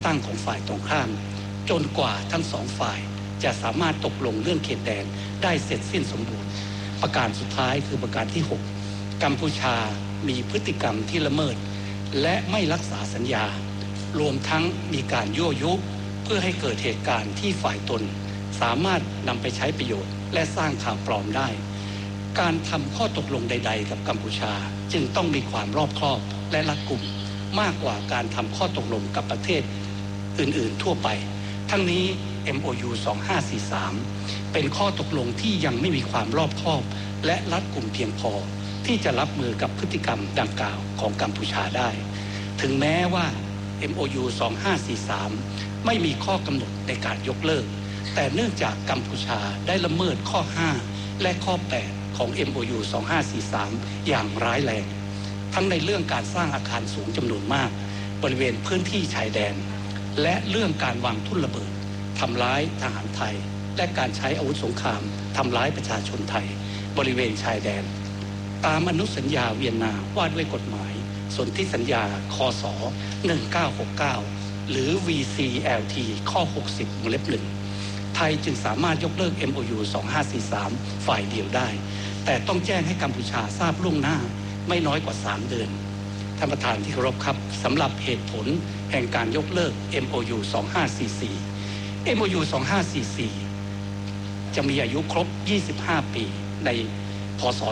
ตั้งของฝ่ายตรงข้ามจนกว่าทั้งสองฝ่ายจะสามารถตกลงเรื่องเขตแดนได้เสร็จสิ้นสมบูรณ์ประการสุดท้ายคือประการที่ 6 กัมพูชามีพฤติกรรมที่ละเมิดและไม่รักษาสัญญารวมทั้งมีการยั่วยุเพื่อให้เกิดเหตุการณ์ที่ฝ่ายตนสามารถนำไปใช้ประโยชน์และสร้างข่าวปลอมได้การทำข้อตกลงใดๆกับกัมพูชาจึงต้องมีความรอบคอบและรัดกุมมากกว่าการทำข้อตกลงกับประเทศอื่นๆทั่วไปทั้งนี้ MOU 2543เป็นข้อตกลงที่ยังไม่มีความรอบคอบและรัดกุมเพียงพอที่จะรับมือกับพฤติกรรมดังกล่าวของกัมพูชาได้ถึงแม้ว่า MOU 2543ไม่มีข้อกำหนดในการยกเลิกแต่เนื่องจากกัมพูชาได้ละเมิดข้อ 5 และข้อ 8 ของ MOU 2543อย่างร้ายแรงทั้งในเรื่องการสร้างอาคารสูงจำนวนมากบริเวณพื้นที่ชายแดนและเรื่องการวางทุ่นระเบิดทำร้ายทหารไทยและการใช้อาวุธสงครามทำร้ายประชาชนไทยบริเวณชายแดนตามอนุสัญญาเวียนนาว่าด้วยกฎหมายสนธิสัญญาคศ1969หรือ VCLT ข้อ 60 วงเล็บ 1ไทยจึงสามารถยกเลิก MOU 2543ฝ่ายเดียวได้แต่ต้องแจ้งให้กัมพูชาทราบล่วงหน้าไม่น้อยกว่า3เดือนท่านประธานที่เคารพครับสำหรับเหตุผลแห่งการยกเลิก MOU 2544 MOU 2544จะมีอายุครบ25ปีในพ.ศ.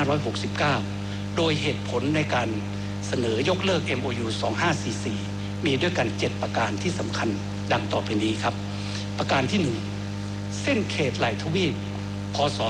2569โดยเหตุผลในการเสนอยกเลิก MOU 2544มีด้วยกัน7ประการที่สำคัญดังต่อไปนี้ครับประการที่ 1เส้นเขตไหล่ทวีปพ.ศ.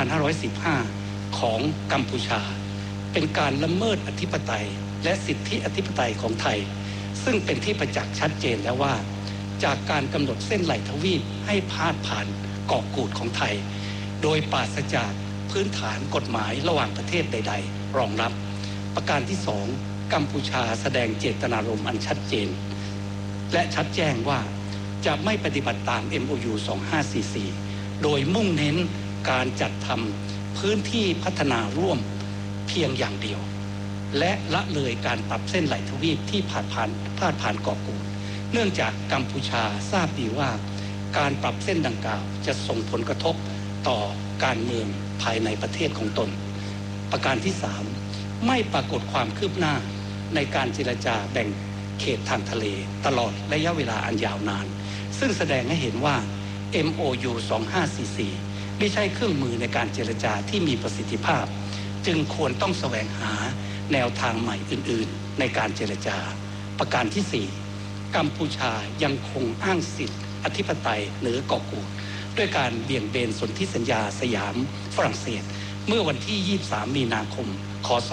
2515ของกัมพูชาเป็นการละเมิดอธิปไตยและสิทธิอธิปไตยของไทยซึ่งเป็นที่ประจักษ์ชัดเจนแล้วว่าจากการกำหนดเส้นไหล่ทวีปให้พาดผ่านเกาะกูดของไทยโดยปราศจากพื้นฐานกฎหมายระหว่างประเทศใดๆรองรับประการที่ 2กัมพูชาแสดงเจตนารมณ์อันชัดเจนและชัดแจ้งว่าจะไม่ปฏิบัติตาม MOU 2544โดยมุ่งเน้นการจัดทำพื้นที่พัฒนาร่วมเพียงอย่างเดียวและละเลยการปรับเส้นไหล่ทวีปที่พาดผ่านเกาะกูดเนื่องจากกัมพูชาทราบดีว่าการปรับเส้นดังกล่าวจะส่งผลกระทบต่อการเมืองภายในประเทศของตนประการที่ 3ไม่ปรากฏความคืบหน้าในการเจรจาแบ่งเขตทางทะเลตลอดระยะเวลาอันยาวนานซึ่งแสดงให้เห็นว่า MOU 2544ไม่ใช่เครื่องมือในการเจรจาที่มีประสิทธิภาพจึงควรต้องแสวงหาแนวทางใหม่อื่นๆในการเจรจาประการที่ 4กัมพูชายังคงอ้างสิทธิอธิปไตยเหนือเกาะกูดด้วยการเบี่ยงเบนสนธิสัญญาสยามฝรั่งเศสเมื่อวันที่23มีนาคมคศ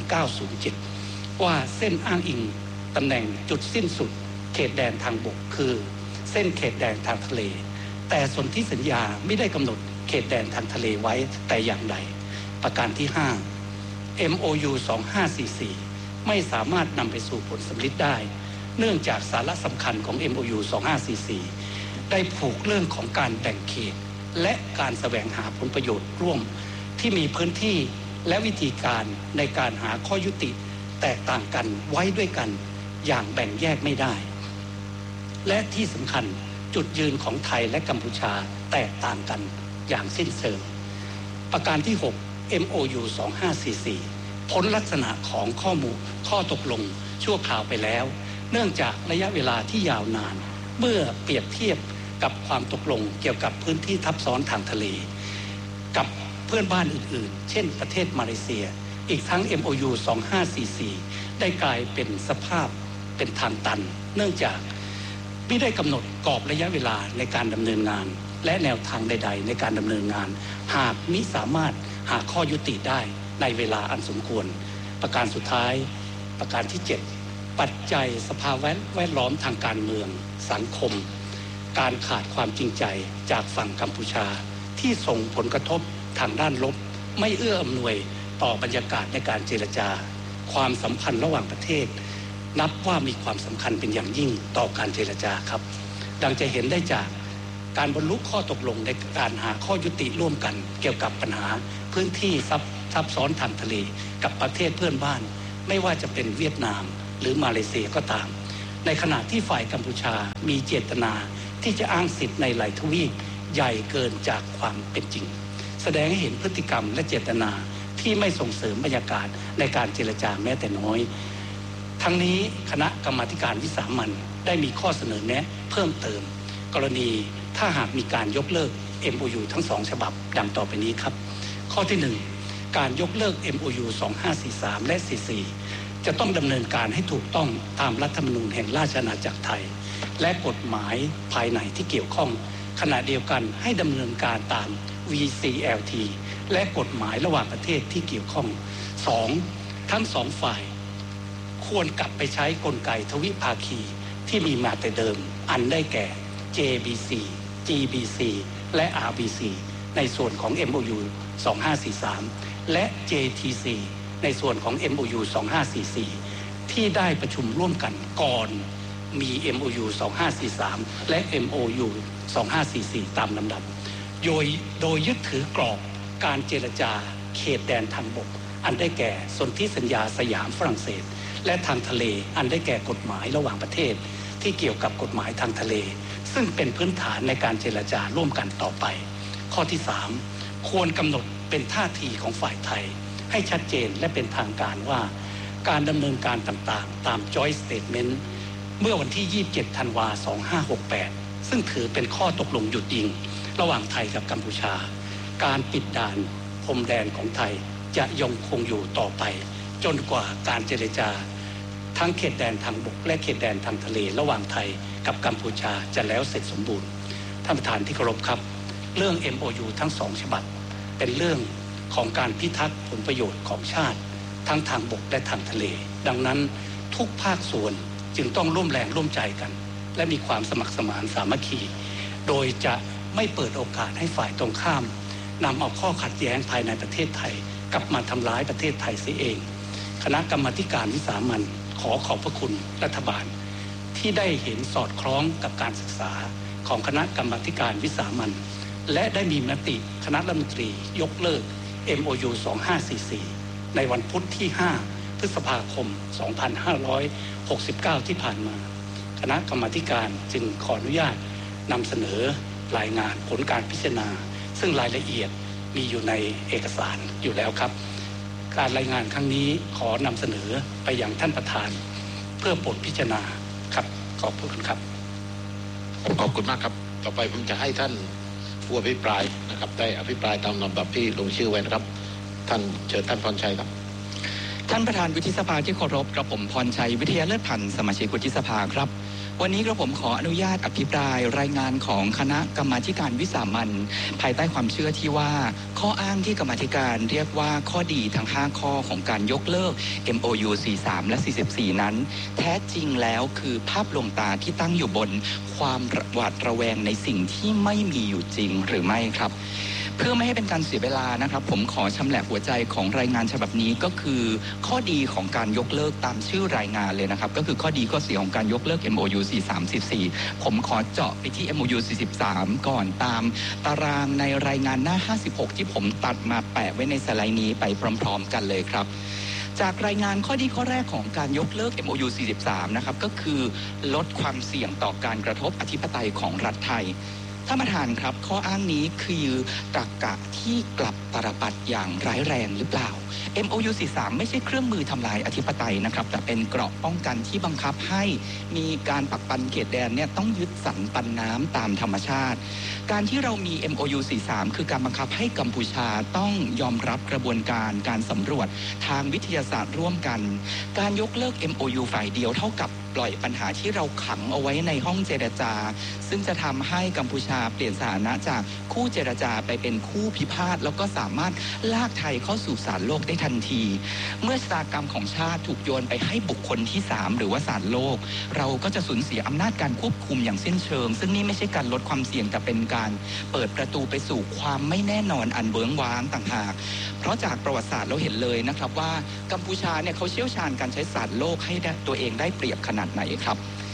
1907ว่าเส้นอ้างอิงตำแหน่งจุดสิ้นสุดเขตแดนทางบกคือเส้นเขตแดนทางทะเลแต่สนธิสัญญาไม่ได้กำหนดเขตแดนทางทะเลไว้แต่อย่างใดประการที่ 5 MOU 2544ไม่สามารถนำไปสู่ผลสำลิดได้เนื่องจากสาระสำคัญของ MOU 2544ได้ผูกเรื่องของการแบ่งเขตและการแสวงหาผลประโยชน์ร่วมที่มีพื้นที่และวิธีการในการหาข้อยุติแตกต่างกันไว้ด้วยกันอย่างแบ่งแยกไม่ได้และที่สำคัญจุดยืนของไทยและกัมพูชาแตกต่างกันอย่างสิ้นเชิงประการที่ 6 MOU 2544พ้นลักษณะของข้อตกลงชั่วคราวไปแล้วเนื่องจากระยะเวลาที่ยาวนานเมื่อเปรียบเทียบกับความตกลงเกี่ยวกับพื้นที่ทับซ้อนทางทะเลกับเพื่อนบ้านอื่นๆเช่นประเทศมาเลเซียอีกทั้ง MOU 2544ได้กลายเป็นสภาพเป็นทางตันเนื่องจากไม่ได้กำหนดกรอบระยะเวลาในการดำเนินงานและแนวทางใดๆในการดำเนินงานหากมิสามารถหาข้อยุติได้ในเวลาอันสมควรประการสุดท้ายประการที่ 7ปัจจัยสภาพแวดล้อมทางการเมืองสังคมการขาดความจริงใจจากฝั่งกัมพูชาที่ส่งผลกระทบทางด้านลบไม่เอื้ออำนวยต่อบรรยากาศในการเจรจาความสัมพันธ์ระหว่างประเทศนับว่ามีความสำคัญเป็นอย่างยิ่งต่อการเจรจาครับดังจะเห็นได้จากการบรรลุข้อตกลงในการหาข้อยุติร่วมกันเกี่ยวกับปัญหาพื้นที่ซับซ้อนทางทะเลกับประเทศเพื่อนบ้านไม่ว่าจะเป็นเวียดนามหรือมาเลเซียก็ตามในขณะที่ฝ่ายกัมพูชามีเจตนาที่จะอ้างสิทธิ์ในหลายทวีปใหญ่เกินจากความเป็นจริงแสดงให้เห็นพฤติกรรมและเจตนาที่ไม่ส่งเสริมบรรยากาศในการเจรจาแม้แต่น้อยทั้งนี้คณะกรรมาธิการวิสามัญได้มีข้อเสนอแนะเพิ่มเติมกรณีถ้าหากมีการยกเลิก MOU ทั้ง2ฉบับดังต่อไปนี้ครับข้อที่1การยกเลิก MOU 2543 และ 44จะต้องดำเนินการให้ถูกต้องตามรัฐธรรมนูญแห่งราชอาณาจักรไทยและกฎหมายภายในที่เกี่ยวข้องขณะเดียวกันให้ดำเนินการตาม VCLT และกฎหมายระหว่างประเทศที่เกี่ยวข้อง 2. ทั้ง2ฝ่ายควรกลับไปใช้กลไกทวิภาคีที่มีมาแต่เดิมอันได้แก่ JBC GBC และ RBC ในส่วนของ MOU 2543 และ JTC ในส่วนของ MOU 2544 ที่ได้ประชุมร่วมกันก่อนมี MOU 2543 และ MOU 2544 ตามลำดับโดยยึดถือกรอบการเจรจาเขตแดนทางบกอันได้แก่สนธิสัญญาสยามฝรั่งเศสและทางทะเลอันได้แก่กฎหมายระหว่างประเทศที่เกี่ยวกับกฎหมายทางทะเลซึ่งเป็นพื้นฐานในการเจรจาร่วมกันต่อไปข้อที่3ควรกำหนดเป็นท่าทีของฝ่ายไทยให้ชัดเจนและเป็นทางการว่าการดำเนินการต่างๆตาม Joint Statement เมื่อวันที่27ธันวาคม2568ซึ่งถือเป็นข้อตกลงหยุดยิงระหว่างไทยกับกัมพูชาการปิดด่านพรมแดนของไทยจะยังคงอยู่ต่อไปจนกว่าการเจรจาทั้งเขตแดนทางบกและเขตแดนทางทะเลระหว่างไทยกับกัมพูชาจะแล้วเสร็จสมบูรณ์ท่านประธานที่เคารพครับเรื่อง MOU ทั้ง2ฉบับเป็นเรื่องของการพิทักษ์ผลประโยชน์ของชาติทั้งทางบกและทางทะเลดังนั้นทุกภาคส่วนจึงต้องร่วมแรงร่วมใจกันและมีความสมัครสมานสามัคคีโดยจะไม่เปิดโอกาสให้ฝ่ายตรงข้ามนำเอาข้อขัดแย้งภายในประเทศไทยกลับมาทำร้ายประเทศไทยเสียเองคณะกรรมาธิการวิสามัญขอขอบพระคุณรัฐบาลที่ได้เห็นสอดคล้องกับการศึกษาของคณะกรรมาธิการวิสามัญและได้มีมติคณะรัฐมนตรียกเลิก MOU 2544ในวันพุธที่5พฤษภาคม2569ที่ผ่านมาคณะกรรมาธิการจึงขออนุญาตนำเสนอรายงานผลการพิจารณาซึ่งรายละเอียดมีอยู่ในเอกสารอยู่แล้วครับการรายงานครั้งนี้ขอนำเสนอไปยังท่านประธานเพื่อโปรดพิจารณาครับขอบคุณครับขอบคุณมากครับต่อไปผมจะให้ท่านผู้อภิปรายนะครับได้อภิปรายตามลำดับที่ลงชื่อไว้นะครับท่านเชิญท่านพรชัยครับท่านประธานวุฒิสภาที่เคารพกระผมพรชัยวิทยาเลิศพันธ์สมาชิกวุฒิสภาครับวันนี้กระผมขออนุญาตอภิปรายรายงานของคณะกรรมาธิการวิสามัญภายใต้ความเชื่อที่ว่าข้ออ้างที่กรรมาธิการเรียกว่าข้อดีทั้ง5ข้อของการยกเลิก MOU 43 และ 44 นั้นแท้จริงแล้วคือภาพลวงตาที่ตั้งอยู่บนความหวาดระแวงในสิ่งที่ไม่มีอยู่จริงหรือไม่ครับเพื่อไม่ให้เป็นการเสียเวลานะครับผมขอชำแหละหัวใจของรายงานฉบับนี้ก็คือข้อดีของการยกเลิกตามชื่อรายงานเลยนะครับก็คือข้อดีข้อเสียของการยกเลิก MOU 43-44ผมขอเจาะไปที่ MOU 43ก่อนตามตารางในรายงานหน้า56ที่ผมตัดมาแปะไว้ในสไลด์นี้ไปพร้อมๆกันเลยครับจากรายงานข้อดีข้อแรกของการยกเลิก MOU 43นะครับก็คือลดความเสี่ยงต่อการกระทบอธิปไตยของรัฐไทยท่านประธานครับข้ออ้างนี้คือตรรกะที่กลับตรปัดอย่างร้ายแรงหรือเปล่า MOU 43ไม่ใช่เครื่องมือทำลายอธิปไตยนะครับแต่เป็นเกราะป้องกันที่บังคับให้มีการปักปันเขตแดนเนี่ยต้องยึดสรรปันน้ำตามธรรมชาติการที่เรามี MOU 43คือการบังคับให้กัมพูชาต้องยอมรับกระบวนการสำรวจทางวิทยาศาสตร์ร่วมกันการยกเลิก MOU ฝ่ายเดียวเท่ากับปล่อยปัญหาที่เราขังเอาไว้ในห้องเจรจาซึ่งจะทำให้กัมพูชาเปลี่ยนสถานะจากคู่เจรจาไปเป็นคู่พิพาทแล้วก็สามารถลากไทยเข้าสู่ศาลโลกได้ทันทีเมื่อชะตากรรมของชาติถูกโยนไปให้บุคคลที่3หรือว่าศาลโลกเราก็จะสูญเสียอำนาจการควบคุมอย่างสิ้นเชิงซึ่งนี่ไม่ใช่การลดความเสี่ยงแต่เป็นการเปิดประตูไปสู่ความไม่แน่นอนอันเวิ้งว้างต่างหากเพราะจากประวัติศาสตร์เราเห็นเลยนะครับว่ากัมพูชาเนี่ยเขาเชี่ยวชาญการใช้ศาลโลกให้ตัวเองได้เปรียบขนาดไหนครับ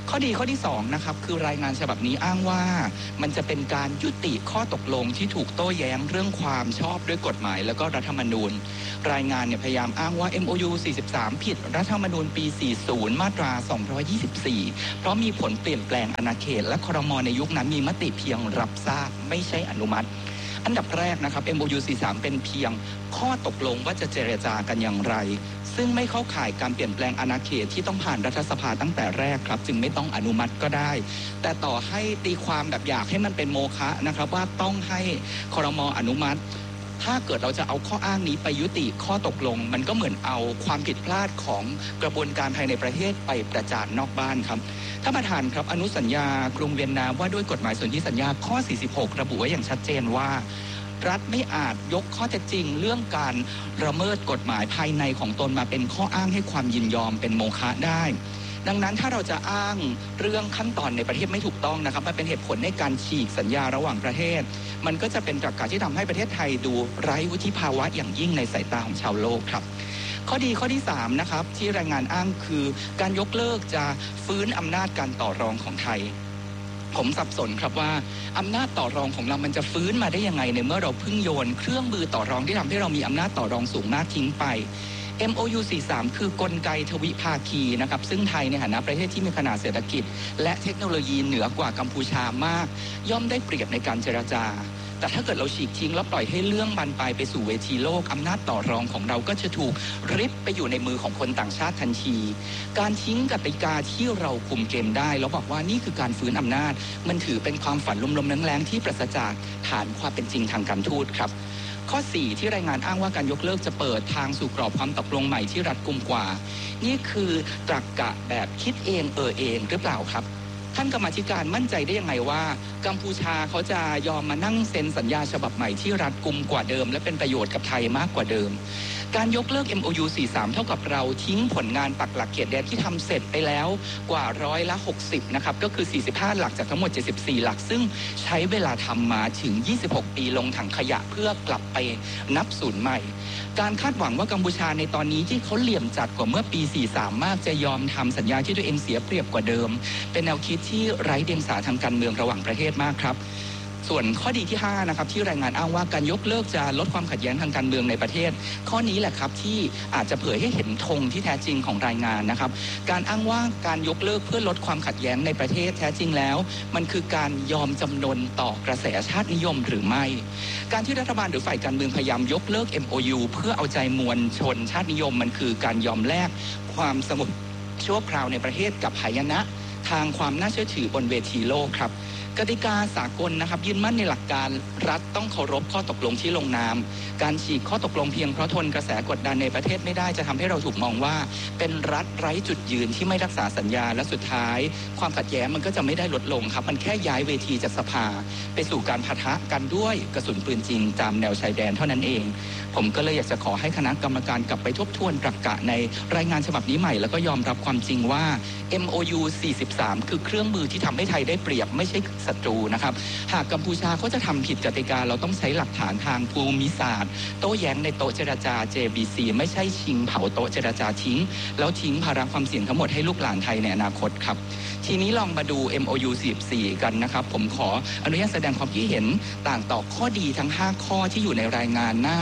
ข้อดีข้อที่2นะครับคือรายงานฉบับนี้อ้างว่ามันจะเป็นการยุติข้อตกลงที่ถูกโต้แย้งเรื่องความชอบด้วยกฎหมายแล้วก็รัฐธรรมนูญรายงานเนี่ยพยายามอ้างว่า MOU 43 ผิดรัฐธรรมนูญปี 40 มาตรา 224 เพราะมีผลเปลี่ยนแปลงอาณาเขตและครม.ในยุคนั้นมีมติเพียงรับทราบไม่ใช่อนุมัติอันดับแรกนะครับ MOU 43 เป็นเพียงข้อตกลงว่าจะเจรจากันอย่างไรซึ่งไม่เข้าข่ายการเปลี่ยนแปลงอาณาเขตที่ต้องผ่านรัฐสภาตั้งแต่แรกครับจึงไม่ต้องอนุมัติก็ได้แต่ต่อให้ตีความแบบอยากให้มันเป็นโมฆะนะครับว่าต้องให้ครม.อนุมัติถ้าเกิดเราจะเอาข้ออ้างนี้ไปยุติข้อตกลงมันก็เหมือนเอาความผิดพลาดของกระบวนการภายในประเทศไปประจานนอกบ้านครับท่านประธานครับอนุสัญญากรุงเวียนนาว่าด้วยกฎหมายสนธิสัญญาข้อ 46 ระบุไว้อย่างชัดเจนว่ารัฐไม่อาจยกข้อเท็จจริงเรื่องการละเมิดกฎหมายภายในของตนมาเป็นข้ออ้างให้ความยินยอมเป็นโมฆะได้ดังนั้นถ้าเราจะอ้างเรื่องขั้นตอนในประเทศไม่ถูกต้องนะครับมันเป็นเหตุผลในการฉีกสัญญาระหว่างประเทศมันก็จะเป็นตรรกะที่ทำให้ประเทศไทยดูไร้วุฒิภาวะอย่างยิ่งในสายตาของชาวโลกครับข้อดีข้อที่3นะครับที่รายงานอ้างคือการยกเลิกจะฟื้นอำนาจการต่อรองของไทยผมสับสนครับว่าอำนาจต่อรองของเรามันจะฟื้นมาได้ยังไงในเมื่อเราเพิ่งโยนเครื่องมือต่อรองที่ทำให้เรามีอำนาจต่อรองสูงมากทิ้งไป MOU 43 คือกลไกทวิภาคีนะครับซึ่งไทยในฐานะประเทศที่มีขนาดเศรษฐกิจและเทคโนโลยีเหนือกว่ากัมพูชามากย่อมได้เปรียบในการเจรจาแต่ถ้าเกิดเราฉีกทิ้งแล้วปล่อยให้เรื่องบานปลายไปสู่เวทีโลกอำนาจต่อรองของเราก็จะถูกริบไปอยู่ในมือของคนต่างชาติทันทีการทิ้งกติกาที่เราคุมเกมได้แล้วบอกว่านี่คือการฟื้นอำนาจมันถือเป็นความฝันลมๆแรงๆที่ปราศจากฐานความเป็นจริงทางการทูตครับข้อ 4 ที่รายงานอ้างว่าการยกเลิกจะเปิดทางสู่กรอบความตกลงใหม่ที่รัดกุมกว่านี่คือตรรกะแบบคิดเองเองหรือเปล่าครับท่านกรรมาธิการมั่นใจได้ยังไงว่ากัมพูชาเขาจะยอมมานั่งเซ็นสัญญาฉบับใหม่ที่รัดกุมกว่าเดิมและเป็นประโยชน์กับไทยมากกว่าเดิมการยกเลิก MOU 43 เท่ากับเราทิ้งผลงานปักหลักเขตแดนที่ทำเสร็จไปแล้วกว่า60%นะครับก็คือ45หลักจากทั้งหมด74หลักซึ่งใช้เวลาทำมาถึง26ปีลงถังขยะเพื่อกลับไปนับศูนย์ใหม่การคาดหวังว่ากัมพูชาในตอนนี้ที่เขาเหลี่ยมจัดกว่าเมื่อปี43มากจะยอมทำสัญญาที่ตัวเองเสียเปรียบกว่าเดิมเป็นแนวคิดที่ไร้เดียงสาทางการเมืองระหว่างประเทศมากครับส่วนข้อดีที่5นะครับที่รายงานอ้างว่าการยกเลิกจะลดความขัดแย้งทางการเมืองในประเทศข้อนี้แหละครับที่อาจจะเผยให้เห็นธงที่แท้จริงของรายงานนะครับการอ้างว่าการยกเลิกเพื่อลดความขัดแย้งในประเทศแท้จริงแล้วมันคือการยอมจำนนต่อกระแสชาตินิยมหรือไม่การที่รัฐบาลหรือฝ่ายการเมืองพยายามยกเลิก MOU เพื่อเอาใจมวลชนชาตินิยมมันคือการยอมแลกความสงบชั่วคราวในประเทศกับหายนะทางความน่าเชื่อถือบนเวทีโลกครับกติกาสากลนะครับยืนมั่นในหลักการรัฐต้องเคารพข้อตกลงที่ลงนามการฉีกข้อตกลงเพียงเพราะทนกระแสกดดันในประเทศไม่ได้จะทำให้เราถูกมองว่าเป็นรัฐไร้จุดยืนที่ไม่รักษาสัญญาและสุดท้ายความขัดแย้งมันก็จะไม่ได้ลดลงครับมันแค่ย้ายเวทีจากสภาไปสู่การปะทะกันด้วยกระสุนปืนจริงตามแนวชายแดนเท่านั้นเองผมก็เลยอยากจะขอให้คณะกรรมการกลับไปทบทวนตรรกะในรายงานฉบับนี้ใหม่แล้วก็ยอมรับความจริงว่า MOU 43 คือเครื่องมือที่ทำให้ไทยได้เปรียบไม่ใช่ศัตรูนะครับหากกัมพูชาเขาจะทำผิดกติกาเราต้องใช้หลักฐานทางภูมิศาสตร์โต้แย้งในโต๊ะเจรจา JBC ไม่ใช่ชิงเผาโต๊ะเจรจาทิ้งแล้วทิ้งภาระความเสี่ยงทั้งหมดให้ลูกหลานไทยในอนาคตครับทีนี้ลองมาดู MOU 44 กันนะครับผมขออนุญาตแสดงความคิดเห็นต่างต่อข้อดีทั้ง5ข้อที่อยู่ในรายงานหน้า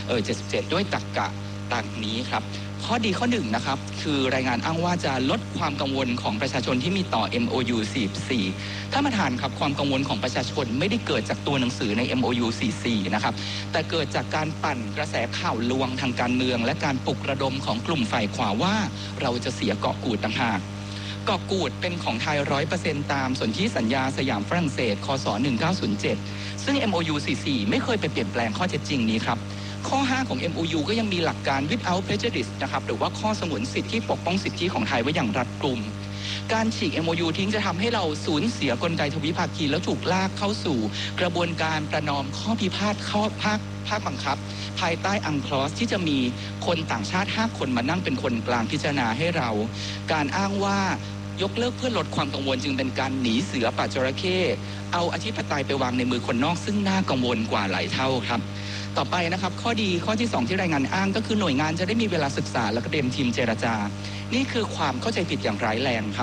77ด้วยตรรกะต่างนี้ครับข้อดีข้อ1นะครับคือรายงานอ้างว่าจะลดความกังวลของประชาชนที่มีต่อ MOU 44ท่านประธานครับความกังวลของประชาชนไม่ได้เกิดจากตัวหนังสือใน MOU 44นะครับแต่เกิดจากการปั่นกระแสข่าวลวงทางการเมืองและการปลุกระดมของกลุ่มฝ่ายขวาว่าเราจะเสียเกาะกูดต่างหากเกาะกูดเป็นของไทย 100% ตามสนธิสัญญาสยามฝรั่งเศสคศ1907ซึ่ง MOU 44ไม่เคยไปเปลี่ยนแปลงข้อเท็จจริงนี้ครับข้อ5ของ MOU ก็ยังมีหลักการ without prejudice นะครับหรือว่าข้อสงวนสิทธิที่ปกป้องสิทธิของไทยไว้อย่างรัดกุมการฉีก MOU ทิ้งจะทำให้เราสูญเสียกลไกทวิภาคีแล้วถูกลากเข้าสู่กระบวนการประนอมข้อพิพาทข้อภาคบังคับภายใต้อังคลอสที่จะมีคนต่างชาติ5คนมานั่งเป็นคนกลางพิจารณาให้เราการอ้างว่ายกเลิกเพื่อลดความกังวลจึงเป็นการหนีเสือป่าจระเข้เอาอธิปไตยไปวางในมือคนนอกซึ่งน่ากังวลกว่าหลายเท่าครับต่อไปนะครับข้อดีข้อที่2ที่รายงานอ้างก็คือหน่วยงานจะได้มีเวลาศึกษาและเตรียมทีมเจรจานี่คือความเข้าใจผิดอย่างร้ายแรงครับ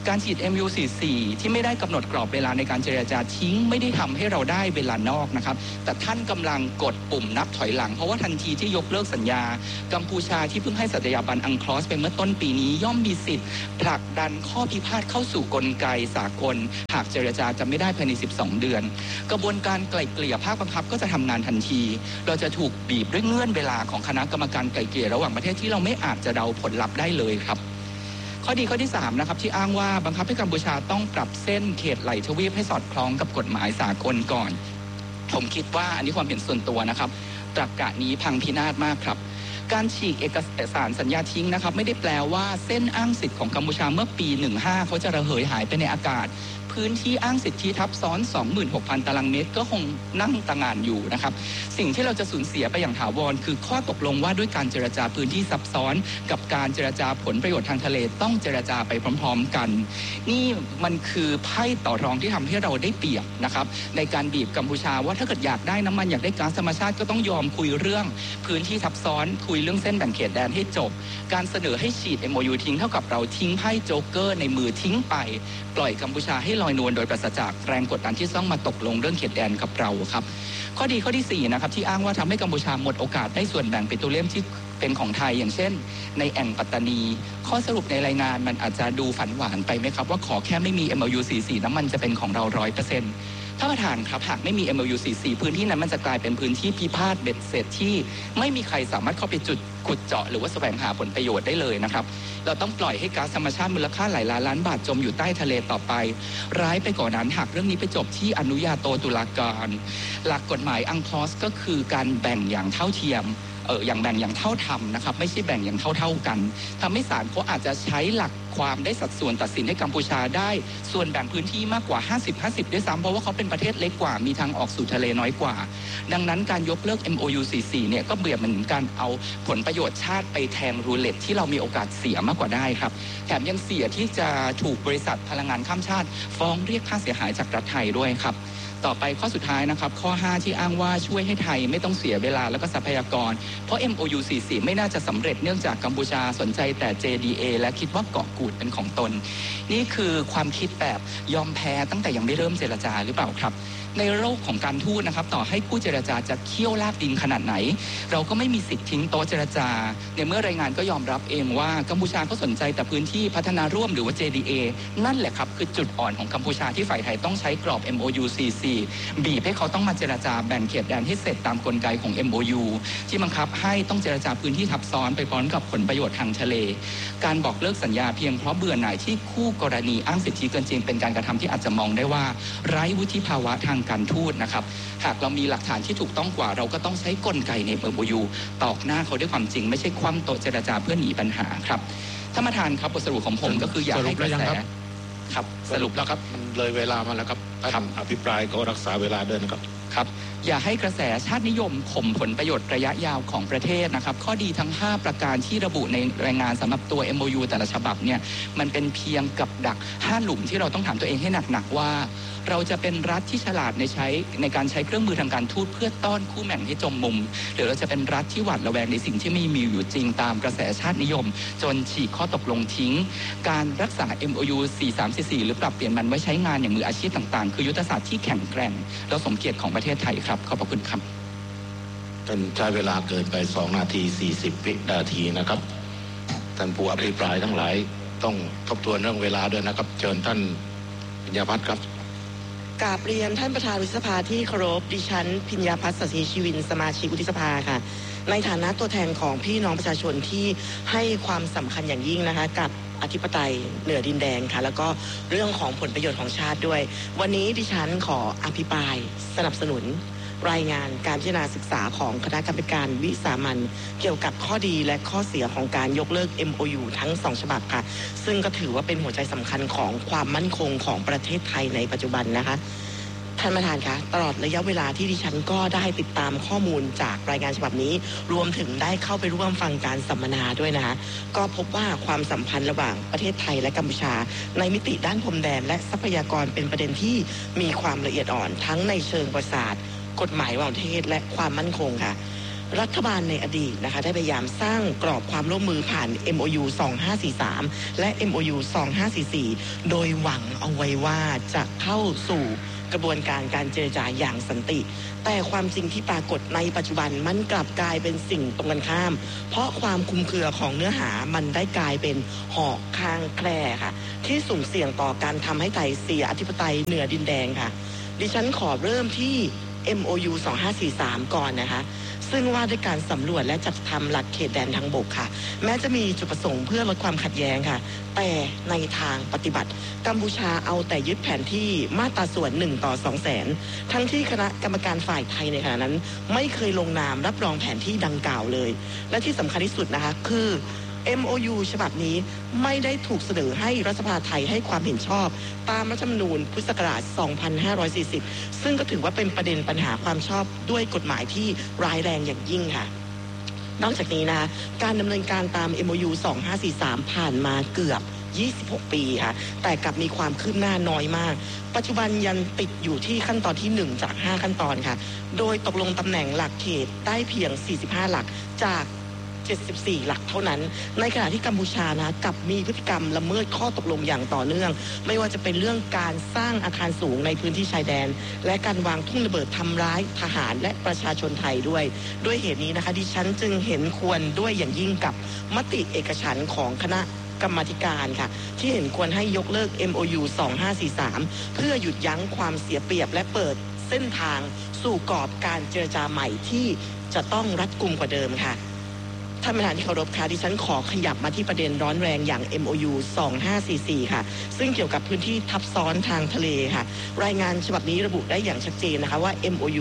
การฉีด MU44 ที่ไม่ได้กำหนดกรอบเวลาในการเจรจาทิ้งไม่ได้ทำให้เราได้เวลานอกนะครับแต่ท่านกำลังกดปุ่มนับถอยหลังเพราะว่าทันทีที่ยกเลิกสัญญากัมพูชาที่เพิ่งให้สัตยาบันอังคลอสไปเมื่อต้นปีนี้ย่อมมีสิทธิ์ผลักดันข้อพิพาทเข้าสู่กลไกสากลหากเจรจาจะไม่ได้ภายใน12 เดือนกระบวนการไกล่เกลี่ยภาคบังคับก็จะทำงานทันทีเราจะถูกบีบด้วยเงื่อนเวลาของคณะกรรมการไกล่เกลี่ยระหว่างประเทศที่เราไม่อาจจะเดาผลลัพธ์ได้เลยครับข้อดีข้อที่3นะครับที่อ้างว่าบังคับให้กัมพูชาต้องปรับเส้นเขตไหลทวีปให้สอดคล้องกับกฎหมายสากลก่อนผมคิดว่าอันนี้ความเห็นส่วนตัวนะครับตรรกะนี้พังพินาศมากครับการฉีกเอกสารสัญญาทิ้งนะครับไม่ได้แปลว่าเส้นอ้างสิทธิ์ของกัมพูชาเมื่อปี15เขาจะระเหยหายไปในอากาศพื้นที่อ้างสิทธิทับซ้อน 26,000 ตารางเมตรก็คงนั่งตางานอยู่นะครับสิ่งที่เราจะสูญเสียไปอย่างถาวรคือข้อตกลงว่าด้วยการเจรจาพื้นที่ซับซ้อนกับการเจรจาผลประโยชน์ทางทะเลต้องเจรจาไปพร้อมๆกันนี่มันคือไพ่ต่อรองที่ทำให้เราได้เปรียบนะครับในการบีบกัมพูชาว่าถ้าเกิดอยากได้น้ำมันอยากได้ก๊าซธรรมชาติก็ต้องยอมคุยเรื่องพื้นที่ซับซ้อนคุยเรื่องเส้นแบ่งเขตแดนให้จบการเสนอให้ฉีด MOU ทิ้งเท่ากับเราทิ้งไพ่โจ๊กเกอร์ในมือทิ้งไปปล่อยกัมพูชาให้ลอยนวลโดยปราศจากแรงกดดันที่ต้องมาตกลงเรื่องเขตแดนกับเราครับข้อดีข้อที่4นะครับที่อ้างว่าทำให้กัมพูชาหมดโอกาสได้ส่วนแบ่งปิโตรเลียมที่เป็นของไทยอย่างเช่นในแอ่งปัตตานีข้อสรุปในรายงานมันอาจจะดูฝันหวานไปไหมครับว่าขอแค่ไม่มี MOU44 น้ำมันจะเป็นของเรา 100%ท่านประธานครับหากไม่มี MOU44 พื้นที่นั้นมันจะกลายเป็นพื้นที่พิพาทเบ็ดเสร็จที่ไม่มีใครสามารถเข้าไปขุดเจาะหรือว่าแสวงหาผลประโยชน์ได้เลยนะครับเราต้องปล่อยให้ก๊าซธรรมชาติมูลค่าหลายล้านบาทจมอยู่ใต้ทะเลต่อไปร้ายไปกว่านั้นหากเรื่องนี้ไปจบที่อนุญาโตตุลาการหลักกฎหมายอังคลอสก็คือการแบ่งอย่างเท่าเทียมอย่างแบ่งอย่างเท่าทำนะครับไม่ใช่แบ่งอย่างเท่ากันทำให้ศาลเขาอาจจะใช้หลักความได้สัดส่วนตัดสินให้กัมพูชาได้ส่วนแบ่งพื้นที่มากกว่า 50-50 ด้วยซ้ำเพราะว่าเขาเป็นประเทศเล็กกว่ามีทางออกสู่ทะเลน้อยกว่าดังนั้นการยกเลิก MOU44 เนี่ยก็เปรียบเหมือนการเอาผลประโยชน์ชาติไปแทงรูเล็ตที่เรามีโอกาสเสียมากกว่าได้ครับแถมยังเสียที่จะถูกบริษัทพลังงานข้ามชาติฟ้องเรียกค่าเสียหายจากรัฐไทยด้วยครับต่อไปข้อสุดท้ายนะครับข้อ5ที่อ้างว่าช่วยให้ไทยไม่ต้องเสียเวลาและก็ทรัพยากรเพราะ MOU44 ไม่น่าจะสำเร็จเนื่องจากกัมพูชาสนใจแต่ JDA และคิดว่าเกาะกูดเป็นของตนนี่คือความคิดแบบยอมแพ้ตั้งแต่ยังไม่เริ่มเจรจาหรือเปล่าครับในโลกของการทูตนะครับต่อให้ผู้เจรจาจะเคี่ยวลากดินขนาดไหนเราก็ไม่มีสิทธิ์ทิ้งโต๊ะเจรจาในเมื่อรายงานก็ยอมรับเองว่ากัมพูชาก็สนใจแต่พื้นที่พัฒนาร่วมหรือว่า JDA นั่นแหละครับคือจุดอ่อนของกัมพูชาที่ฝ่ายไทยต้องใช้กรอบ MOU44 บีบให้เขาต้องมาเจรจาแบ่งเขตแดนให้เสร็จตามกลไกของ MOU ที่บังคับให้ต้องเจรจาพื้นที่ทับซ้อนไปพร้อมกับผลประโยชน์ทางทะเลการบอกเลิกสัญญาเพียงเพราะเบื่อหน่ายที่คู่กรณีอ้างสิทธิเกินจริงเป็นการกระทำที่อาจจะมองได้ว่าไร้วุฒิภาวะทางการทูตนะครับหากเรามีหลักฐานที่ถูกต้องกว่าเราก็ต้องใช้กลไกใน MOU ตอกหน้าเขาด้วยความจริงไม่ใช่คว่ำโต๊ะเจรจาเพื่อหนีปัญหาครับท่านประธานครับบทสรุปของผมก็คืออยากให้กระแสครับสรุปแล้วครับเลยเวลามาแล้วครับท่านอภิปรายก็รักษาเวลาด้วยนะครับครับอย่าให้กระแสชาตินิยมข่มผลประโยชน์ระยะยาวของประเทศนะครับข้อดีทั้ง5ประการที่ระบุในรายงานสำหรับตัว MOU แต่ละฉบับเนี่ยมันเป็นเพียงกับดัก5หลุมที่เราต้องถามตัวเองให้หนักๆว่าเราจะเป็นรัฐที่ฉลาดในการใช้เครื่องมือทางการทูตเพื่อต้อนคู่แข่งให้จมมุมหรือเราจะเป็นรัฐที่หวาดระแวงในสิ่งที่ไม่มีอยู่จริงตามกระแสชาตินิยมจนฉีกข้อตกลงทิ้งการรักษา MOU 4344หรือปรับเปลี่ยนมันไว้ใช้งานอย่างมืออาชีพต่างๆคือยุทธศาสตร์ที่แข็งแกร่งและสมเกียรติของประเทศไทยครับขอบพระคุณครับท่านใช้เวลาเกินไป2 นาที 40 วินาทีนะครับท่านผู้อภิปรายทั้งหลายต้องทบทวนเรื่องเวลาด้วยนะครับเชิญท่านพิญญาพัฒน์ครับกราบเรียนท่านประธานวุฒิสภาที่เคารพดิฉันพิญญาพัฒน์ สัสสีชีวินสมาชิกวุฒิสภาค่ะในฐานะตัวแทนของพี่น้องประชาชนที่ให้ความสำคัญอย่างยิ่งนะคะกับอธิปไตยเหนือดินแดนค่ะแล้วก็เรื่องของผลประโยชน์ของชาติด้วยวันนี้ดิฉันขออภิปรายสนับสนุนรายงานการพิจารณาศึกษาของคณะกรรมการวิสามัญเกี่ยวกับข้อดีและข้อเสียของการยกเลิก MOU ทั้ง2ฉบับค่ะซึ่งก็ถือว่าเป็นหัวใจสำคัญของความมั่นคงของประเทศไทยในปัจจุบันนะคะท่านประธานคะตลอดระยะเวลาที่ดิฉันก็ได้ติดตามข้อมูลจากรายงานฉบับนี้รวมถึงได้เข้าไปร่วมฟังการสัมมนาด้วยนะคะก็พบว่าความสัมพันธ์ระหว่างประเทศไทยและกัมพูชาในมิติด้านพรมแดนและทรัพยากรเป็นประเด็นที่มีความละเอียดอ่อนทั้งในเชิงประวัติศาสตร์กฎหมายระหว่างประเทศและความมั่นคงค่ะรัฐบาลในอดีตนะคะได้พยายามสร้างกรอบความร่วมมือผ่าน MOU 2543และ MOU 2544โดยหวังเอาไว้ว่าจะเข้าสู่กระบวนการเจรจาอย่างสันติแต่ความจริงที่ปรากฏในปัจจุบันมันกลับกลายเป็นสิ่งตรงกันข้ามเพราะความคลุมเครือของเนื้อหามันได้กลายเป็นหอกข้างแคร่ค่ะที่สุ่มเสี่ยงต่อการทำให้ไทยเสียอธิปไตยเหนือดินแดนค่ะดิฉันขอเริ่มที่ MOU 2543ก่อนนะคะซึ่งว่าด้วยการสำรวจและจัดทำหลักเขตแดนทางบกค่ะแม้จะมีจุดประสงค์เพื่อลดความขัดแย้งค่ะแต่ในทางปฏิบัติกัมพูชาเอาแต่ยึดแผนที่มาตราส่วน1 ต่อ 200,000ทั้งที่คณะกรรมการฝ่ายไทยในขณะนั้นไม่เคยลงนามรับรองแผนที่ดังกล่าวเลยและที่สำคัญที่สุดนะคะคือ MOU ฉบับนี้ไม่ได้ถูกเสนอให้รัฐสภาไทยให้ความเห็นชอบตามรัฐธรรมนูญพุทธศักราช 2540 ซึ่งก็ถือว่าเป็นประเด็นปัญหาความชอบด้วยกฎหมายที่ร้ายแรงอย่างยิ่งค่ะนอกจากนี้นะคะการดำเนินการตาม MOU 2543 ผ่านมาเกือบ26 ปีค่ะแต่กลับมีความคืบหน้าน้อยมากปัจจุบันยังติดอยู่ที่ขั้นตอนที่1จาก5ขั้นตอนค่ะโดยตกลงตำแหน่งหลักเขตได้เพียง45หลักจาก74หลักเท่านั้นในขณะที่กัมพูชานะกับมีพฤติกรรมละเมิดข้อตกลงอย่างต่อเนื่องไม่ว่าจะเป็นเรื่องการสร้างอาคารสูงในพื้นที่ชายแดนและการวางทุ่นระเบิดทำร้ายทหารและประชาชนไทยด้วยเหตุนี้นะคะดิฉันจึงเห็นควรด้วยอย่างยิ่งกับมติเอกฉันท์ของคณะกรรมาธิการค่ะที่เห็นควรให้ยกเลิก MOU 2543เพื่อหยุดยั้งความเสียเปรียบและเปิดเส้นทางสู่กรอบการเจรจาใหม่ที่จะต้องรัดกุมกว่าเดิมค่ะท่านประธานที่เคารพค่ะดิฉันขอขยับมาที่ประเด็นร้อนแรงอย่าง MOU 2544ค่ะซึ่งเกี่ยวกับพื้นที่ทับซ้อนทางทะเลค่ะรายงานฉบับนี้ระบุได้อย่างชัดเจนนะคะว่า MOU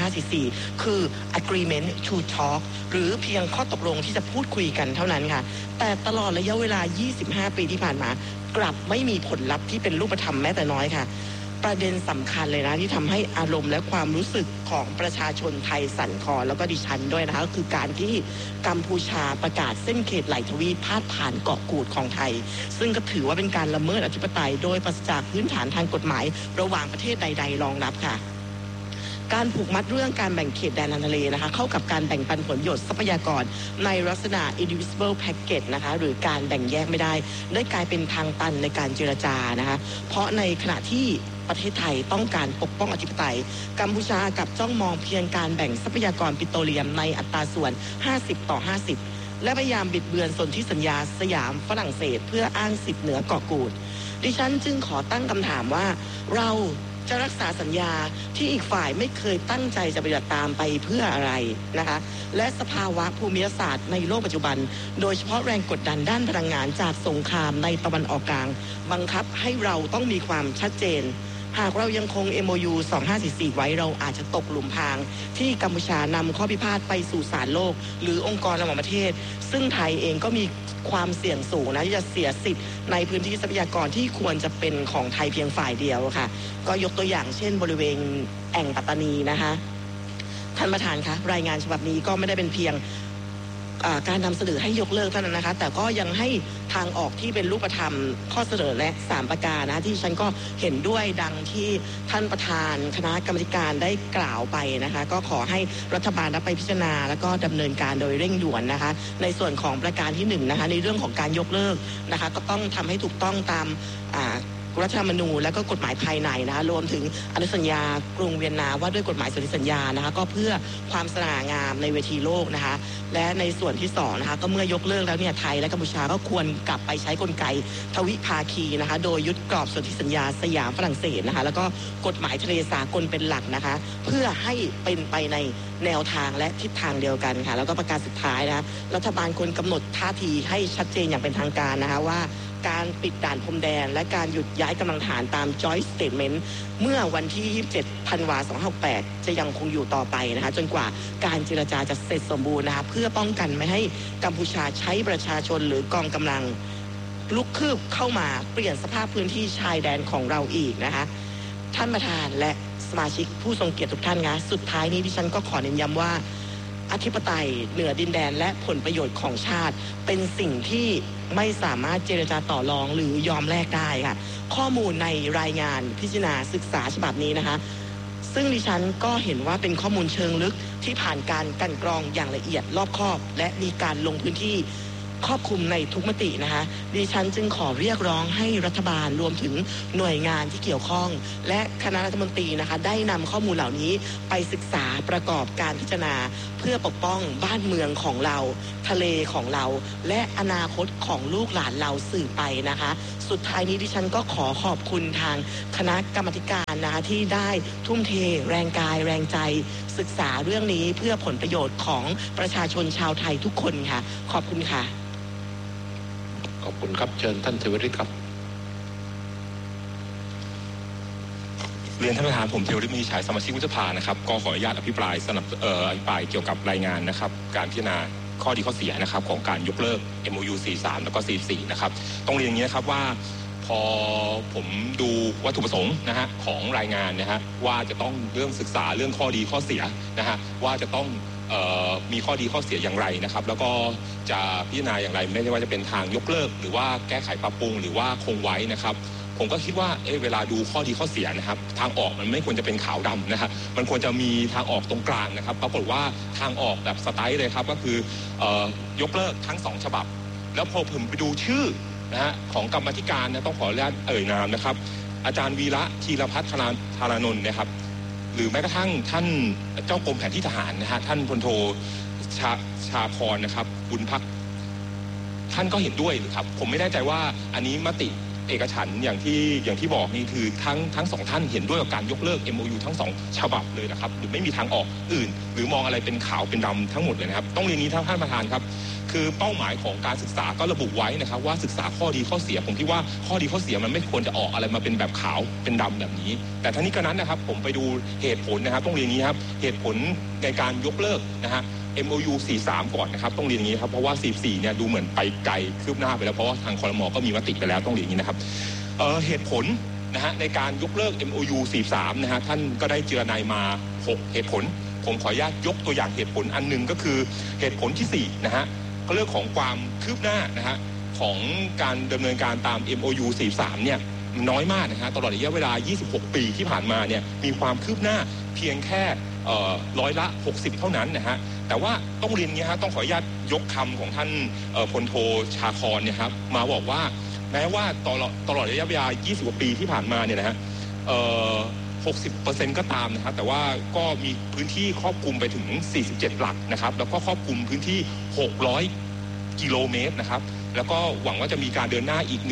2544คือ Agreement to Talk หรือเพียงข้อตกลงที่จะพูดคุยกันเท่านั้นค่ะแต่ตลอดระยะเวลา25 ปีที่ผ่านมากลับไม่มีผลลัพธ์ที่เป็นรูปธรรมแม้แต่น้อยค่ะประเด็นสำคัญเลยนะที่ทำให้อารมณ์และความรู้สึกของประชาชนไทยสั่นคลอนแล้วก็ดิฉันด้วยนะคะก็คือการที่กัมพูชาประกาศเส้นเขตไหลทวีปพาดผ่านเกาะกูดของไทยซึ่งก็ถือว่าเป็นการละเมิดอธิปไตยโดยปราศจากพื้นฐานทางกฎหมายระหว่างประเทศใดๆรองรับค่ะการผูกมัดเรื่องการแบ่งเขตแดนทางทะเลนะคะเข้ากับการแบ่งปันผลประโยชน์ทรัพยากรในลักษณะ indivisible package นะคะหรือการแบ่งแยกไม่ได้กลายเป็นทางตันในการเจรจานะคะเพราะในขณะที่ประเทศไทยต้องการปกป้องอธิปไตยกัมพูชากับจ้องมองเพียงการแบ่งทรัพยากรปิโตรเลียมในอัตราส่วน50 ต่อ 50และพยายามบิดเบือนสนธิสัญญาสยามฝรั่งเศสเพื่ออ้างสิทธิเหนือเกาะกูดดิฉันจึงขอตั้งคำถามว่าเราจะรักษาสัญญาที่อีกฝ่ายไม่เคยตั้งใจจะปฏิบัติตามไปเพื่ออะไรนะคะและสภาวะภูมิศาสตร์ในโลกปัจจุบันโดยเฉพาะแรงกดดันด้านพลังงานจากสงครามในตะวันออกกลางบังคับให้เราต้องมีความชัดเจนหากเรายังคง MOU 2544ไว้เราอาจจะตกหลุมพรางที่กัมพูชานำข้อพิพาทไปสู่ศาลโลกหรือองค์กรระหว่างประเทศซึ่งไทยเองก็มีความเสี่ยงสูงนะที่จะเสียสิทธิ์ในพื้นที่ทรัพยากรที่ควรจะเป็นของไทยเพียงฝ่ายเดียวค่ะก็ยกตัวอย่างเช่นบริเวณแอ่งปัตตานีนะคะท่านประธานคะรายงานฉบับนี้ก็ไม่ได้เป็นเพียงการนำเสนอให้ยกเลิกเท่านั้นนะคะแต่ก็ยังให้ทางออกที่เป็นรูปธรรมข้อเสนอและ3ประการนะที่ฉันก็เห็นด้วยดังที่ท่านประธานคณะกรรมการได้กล่าวไปนะคะก็ขอให้รัฐบาลรับไปพิจารณาแล้วก็ดำเนินการโดยเร่งด่วนนะคะในส่วนของประการที่1นะคะในเรื่องของการยกเลิกนะคะก็ต้องทำให้ถูกต้องตามรัฐธรรมนูญและก็กฎหมายภายในนะคะรวมถึงอนุสัญญากรุงเวียนนาว่าด้วยกฎหมายสนธิสัญญานะคะก็เพื่อความสง่างามในเวทีโลกนะคะและในส่วนที่2นะคะก็เมื่อยกเลิกแล้วเนี่ยไทยและกัมพูชาก็ควรกลับไปใช้กลไกทวิภาคีนะคะโดยยึดกรอบสนธิสัญญาสยามฝรั่งเศสนะคะแล้วก็กฎหมายทะเลสากลเป็นหลักนะคะเพื่อให้เป็นไปในแนวทางและทิศทางเดียวกันค่ะแล้วก็ประการสุดท้ายนะรัฐบาลควรกำหนดท่าทีให้ชัดเจนอย่างเป็นทางการนะคะว่าการปิดด่านพรมแดนและการหยุดย้ายกำลังฐานตาม Joint Statement เมื่อวันที่27 ธันวาคม 2568จะยังคงอยู่ต่อไปนะคะจนกว่าการเจรจาจะเสร็จสมบูรณ์นะคะเพื่อป้องกันไม่ให้กัมพูชาใช้ประชาชนหรือกองกำลังลุกคืบเข้ามาเปลี่ยนสภาพพื้นที่ชายแดนของเราอีกนะคะท่านประธานและสมาชิกผู้ทรงเกียรติทุกท่านนะสุดท้ายนี้ดิฉันก็ขอเน้นย้ำว่าอธิปไตยเหนือดินแดนและผลประโยชน์ของชาติเป็นสิ่งที่ไม่สามารถเจรจาต่อรองหรือยอมแลกได้ค่ะข้อมูลในรายงานพิจารณาศึกษาฉบับนี้นะคะซึ่งดิฉันก็เห็นว่าเป็นข้อมูลเชิงลึกที่ผ่านการกลั่นกรองอย่างละเอียดรอบคอบและมีการลงพื้นที่ครอบคลุมในทุกมตินะคะดิฉันจึงขอเรียกร้องให้รัฐบาลรวมถึงหน่วยงานที่เกี่ยวข้องและคณะรัฐมนตรีนะคะได้นำข้อมูลเหล่านี้ไปศึกษาประกอบการพิจารณาเพื่อปกป้องบ้านเมืองของเราทะเลของเราและอนาคตของลูกหลานเราสืบไปนะคะสุดท้ายนี้ดิฉันก็ขอขอบคุณทางคณะกรรมการนะคะที่ได้ทุ่มเทแรงกายแรงใจศึกษาเรื่องนี้เพื่อผลประโยชน์ของประชาชนชาวไทยทุกคนค่ะขอบคุณค่ะขอบคุณครับเชิญท่านเทวฤทธิ์ครับเรียนท่านประธานผมเทวฤทธิ์มีชัยสมาชิกวุฒิสภานะครับก็ขออนุญาตอภิปรายอภิปรายเกี่ยวกับรายงานนะครับการพิจารณาข้อดีข้อเสียนะครับของการยกเลิก MOU 43แล้วก็44นะครับต้องเรียนอย่างนี้นะครับว่าพอผมดูวัตถุประสงค์นะฮะของรายงานนะฮะว่าจะต้องเรื่องศึกษาเรื่องข้อดีข้อเสียนะฮะว่าจะต้องมีข้อดีข้อเสียอย่างไรนะครับแล้วก็จะพิจารณาอย่างไรไม่ว่าจะเป็นทางยกเลิกหรือว่าแก้ไขปรับปรุงหรือว่าคงไว้นะครับผมก็คิดว่าเวลาดูข้อดีข้อเสียนะครับทางออกมันไม่ควรจะเป็นขาวดำนะฮะมันควรจะมีทางออกตรงกลางนะครับปรากฏว่าทางออกแบบสไตล์เลยครับก็คือยกเลิกทั้ง2ฉบับแล้วพอผมไปดูชื่อนะฮะของกรรมาธิการนะต้องขออนุญาตนามนะครับอาจารย์วีระธีรพัฒน์ธารานนท์นะครับหรือแม้กระทั่งท่านเจ้ากรมแผนที่ทหารนะฮะท่านพลโทชาพรนะครับบุญพักท่านก็เห็นด้วยครับผมไม่แน่ใจว่าอันนี้มติเอกฉันท์อย่างที่บอกนี่คือทั้ง2ท่านเห็นด้วยกับการยกเลิก MOU ทั้ง2ฉบับเลยนะครับหรือไม่มีทางออกอื่นหรือมองอะไรเป็นขาวเป็นดำทั้งหมดเลยนะครับต้องเรียนนี้ท่านประธานครับคือเป้าหมายของการศึกษาก็ระบุไว้นะครับว่าศึกษาข้อดีข้อเสียผมคิดว่าข้อดีข้อเสียมันไม่ควรจะออกอะไรมาเป็นแบบขาวเป็นดำแบบนี้แต่ทั้งนี้ก็นั้นนะครับผมไปดูเหตุผลนะครับต้องเรียนนี้ครับเหตุผลในการยกเลิกนะฮะMOU 43ก่อนนะครับต้องเรียนอย่างนี้ครับเพราะว่า44เนี่ยดูเหมือนไปไกลคืบหน้าไปแล้วเพราะว่าทางครม.ก็มีมติไปแล้วต้องเรียนอย่างนี้นะครับเหตุผลนะฮะในการยกเลิก MOU 43นะฮะท่านก็ได้เจือนายมา6เหตุผลผมขออนุญาตยกตัวอย่างเหตุผลอันนึงก็คือเหตุผลที่4นะฮะก็เรื่องของความคืบหน้านะฮะของการดำเนินการตาม MOU 43เนี่ยน้อยมากนะฮะตลอดระยะเวลา26ปีที่ผ่านมาเนี่ยมีความคืบหน้าเพียงแค่60%เท่านั้นนะฮะแต่ว่าต้องเรียนอย่างนี้ฮะต้องขออนุญาตยกคำของท่านพลโทชาครเนี่ยครับมาบอกว่าแม้ว่าตลอดระยะเวลา20กว่าปีที่ผ่านมาเนี่ยนะฮะ60% ก็ตามนะครับแต่ว่าก็มีพื้นที่ครอบคลุมไปถึง47หลักนะครับแล้วก็ครอบคลุมพื้นที่600กิโลเมตรนะครับแล้วก็หวังว่าจะมีการเดินหน้าอีก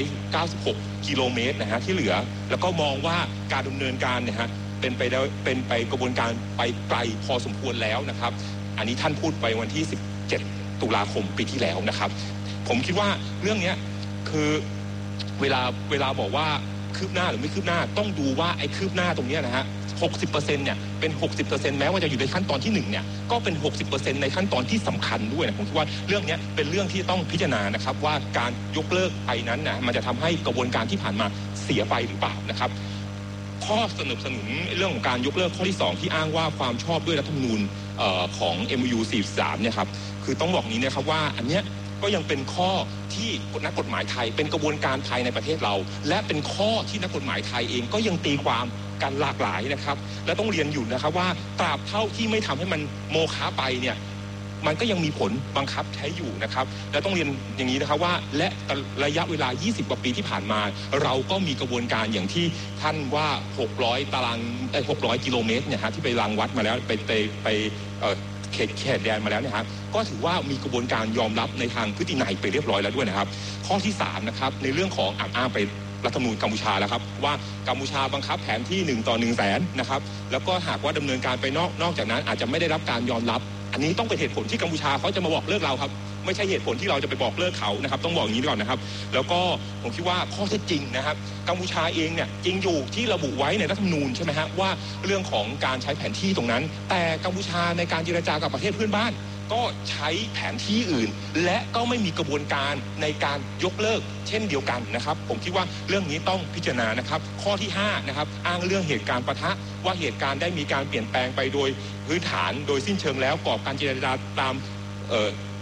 196กิโลเมตรนะฮะที่เหลือแล้วก็มองว่าการดำเนินการเนี่ยฮะเป็นไปกระบวนการไปไกลพอสมควรแล้วนะครับอันนี้ท่านพูดไปวันที่17ตุลาคมปีที่แล้วนะครับผมคิดว่าเรื่องนี้คือเวลาบอกว่าคืบหน้าหรือไม่คืบหน้าต้องดูว่าไอ้คืบหน้าตรงนี้นะฮะ60%เนี่ยเป็น 60% แม้ว่าจะอยู่ในขั้นตอนที่1เนี่ยก็เป็น 60% ในขั้นตอนที่สำคัญด้วยนะผมคิดว่าเรื่องนี้เป็นเรื่องที่ต้องพิจารณานะครับว่าการยกเลิกไปนั้นนะมันจะทำให้กระบวนการที่ผ่านมาเสียไปหรือเปล่านะครับข้อสนับสนุนเรื่องของการยกเลิกข้อที่2ที่อ้างว่าความชอบด้วยรัฐธรรมนูญของ MOU 43เนี่ยครับคือต้องบอกนี้นะครับว่าอันเนี้ยก็ยังเป็นข้อที่นักกฎหมายไทยเป็นกระบวนการไทยในประเทศเราและเป็นข้อที่นักกฎหมายไทยเองก็ยังตีความกันหลากหลายนะครับและต้องเรียนอยู่นะครับว่าตราบเท่าที่ไม่ทำให้มันโมฆะไปเนี่ยมันก็ยังมีผลบังคับใช้อยู่นะครับและต้องเรียนอย่างนี้นะครับว่าและระยะเวลา20กว่าปีที่ผ่านมาเราก็มีกระบวนการอย่างที่ท่านว่า600กิโลเมตรเนี่ยฮะที่ไปรังวัดมาแล้วไปเขตแดนมาแล้วนะครับก็ถือว่ามีกระบวนการยอมรับในทางพฤตินัยไปเรียบร้อยแล้วด้วยนะครับข้อที่3นะครับในเรื่องของอ้างไปรัฐธรรมนูญกัมพูชาแล้วครับว่ากัมพูชาบังคับแผนที่1 ต่อ 100,000นะครับแล้วก็หากว่าดำเนินการไปนอกจากนั้นอาจจะไม่ได้รับการยอมรับอันนี้ต้องเป็นเหตุผลที่กัมพูชาเขาจะมาบอกเลิกเราครับไม่ใช่เหตุผลที่เราจะไปบอกเลิกเขานะครับต้องบอกอย่างนี้ก่อนนะครับแล้วก็ผมคิดว่าข้อเท็จจริงนะครับกัมพูชาเองเนี่ยจริงอยู่ที่ระบุไว้ในรัฐธรรมนูญใช่ไหมฮะว่าเรื่องของการใช้แผนที่ตรงนั้นแต่กัมพูชาในการเจรจากับประเทศเพื่อนบ้านก็ใช้แผนที่อื่นและก็ไม่มีกระบวนการในการยกเลิกเช่นเดียวกันนะครับผมคิดว่าเรื่องนี้ต้องพิจารณานะครับข้อที่5นะครับอ้างเรื่องเหตุการณ์ปะทะว่าเหตุการณ์ได้มีการเปลี่ยนแปลงไปโดยพื้นฐานโดยสิ้นเชิงแล้วกรอบการเจรจาตาม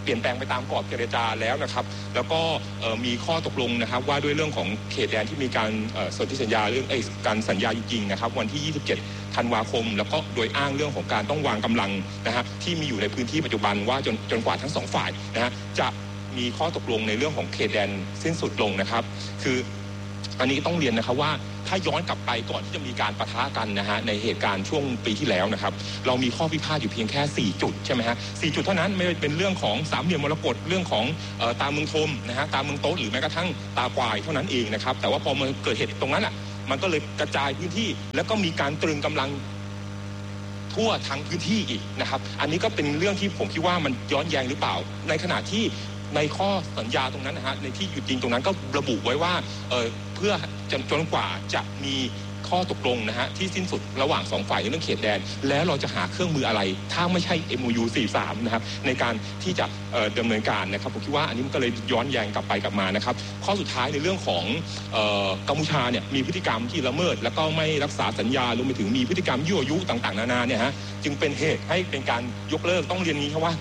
เปลี่ยนแปลงไปตามกรอบเจรจาแล้วนะครับแล้วก็มีข้อตกลงนะครับว่าด้วยเรื่องของเขตแดนที่มีการสนธิสัญญาเรื่องการสัญญาจริงๆนะครับวันที่27 ธันวาคมแล้วก็โดยอ้างเรื่องของการต้องวางกำลังนะฮะที่มีอยู่ในพื้นที่ปัจจุบันว่าจนกว่าทั้ง2ฝ่ายนะฮะจะมีข้อตกลงในเรื่องของเขตแดนสิ้นสุดลงนะครับคืออันนี้ต้องเรียนนะครับว่าถ้าย้อนกลับไปก่อนที่จะมีการปะทะกันนะฮะในเหตุการณ์ช่วงปีที่แล้วนะครับเรามีข้อพิพาทอยู่เพียงแค่4จุดใช่ไหมฮะ4จุดเท่านั้นไม่เป็นเรื่องของสามเหลี่ยมมรกตเรื่องของตาเมืองทมนะฮะตาเมืองโต๊ดหรือแม้กระทั่งตาควายเท่านั้นเองนะครับแต่ว่าพอมันเกิดเหตุตรงนั้นอ่ะมันก็เลยกระจายพื้นที่แล้วก็มีการตรึงกำลังทั่วทั้งพื้นที่อีกนะครับอันนี้ก็เป็นเรื่องที่ผมคิดว่ามันย้อนแย้งหรือเปล่าในขณะที่ในข้อสัญญาตรงนั้นนะฮะในที่หยุดยิงตรงนั้นก็ระบุไว้ว่าเพื่อจนกว่าจะมีข้อตกลงนะฮะที่สิ้นสุดระหว่าง2ฝ่ายในเรื่องเขตแดนแล้วเราจะหาเครื่องมืออะไรถ้าไม่ใช่ MOU 43นะครับในการที่จะดำเนินการนะครับผมคิดว่าอันนี้มันก็เลยย้อนแย้งกลับไปกลับมานะครับข้อสุดท้ายในเรื่องของกัมพูชาเนี่ยมีพฤติกรรมที่ละเมิดแล้วก็ไม่รักษาสัญญารวมไปถึงมีพฤติกรรมยั่วยุต่างๆนานาเนี่ยฮะจึงเป็นเหตุให้เป็นการยกเลิกต้องเรียนนี้ครับว่า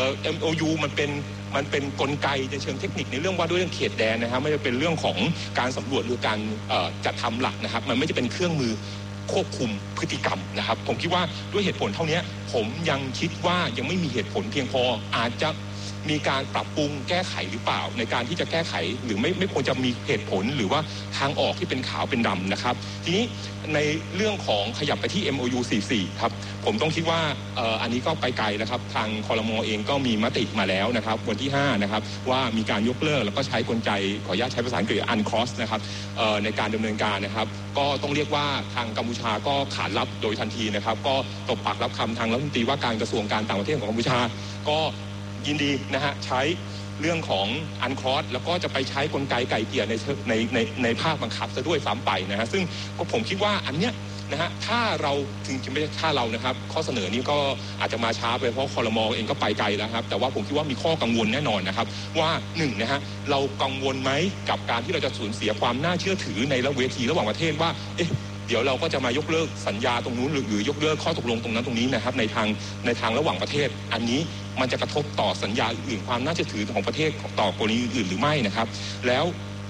MOU มันเป็นกลไกในเชิงเทคนิคในเรื่องว่าด้วยเรื่องเขตแดนนะครับไม่ได้เป็นเรื่องของการสำรวจหรือการจัดทำหลักนะครับมันไม่จะเป็นเครื่องมือควบคุมพฤติกรรมนะครับผมคิดว่าด้วยเหตุผลเท่านี้ผมยังคิดว่ายังไม่มีเหตุผลเพียงพออาจจะมีการปรับปรุงแก้ไขหรือเปล่าในการที่จะแก้ไขหรือไม่ควรจะมีเหตุผลหรือว่าทางออกที่เป็นขาวเป็นดำนะครับทีนี้ในเรื่องของขยับไปที่ MOU 44ครับผมต้องคิดว่าอันนี้ก็ไปไกลนะครับทางครม.เองก็มีมติมาแล้วนะครับวันที่5นะครับว่ามีการยกเลิกแล้วก็ใช้กลไกขออนุญาตใช้ภาษาอังกฤษ uncross นะครับในการดำเนินการนะครับก็ต้องเรียกว่าทางกัมพูชาก็ขานรับโดยทันทีนะครับก็ตบปากรับคำทางรัฐมนตรีว่าการกระทรวงการต่างประเทศของกัมพูชาก็ยินดีนะฮะใช้เรื่องของอันครอสแล้วก็จะไปใช้กลไกไก่เกลี่ยในภาคบังคับซะด้วยซ้ำไปนะฮะซึ่งผมคิดว่าอันเนี้ยนะฮะถ้าเราถึงจะไม่ใช่ถ้าเรานะครับข้อเสนอนี้ก็อาจจะมาช้าไปเพราะครม.เองก็ไปไกลแล้วครับแต่ว่าผมคิดว่ามีข้อกังวลแน่นอนนะครับว่า1นะฮะเรากังวลไหมกับการที่เราจะสูญเสียความน่าเชื่อถือในเวทีระหว่างประเทศว่าเดี๋ยวเราก็จะมายกเลิกสัญญาตรงนู้นหรือยกเลิกข้อตกลงตรงนั้นตรงนี้นะครับในทางระหว่างประเทศอันนี้มันจะกระทบต่อสัญญาอื่นความน่าเชื่อถือของประเทศต่อกรณีอื่นหรือไม่นะครับแล้ว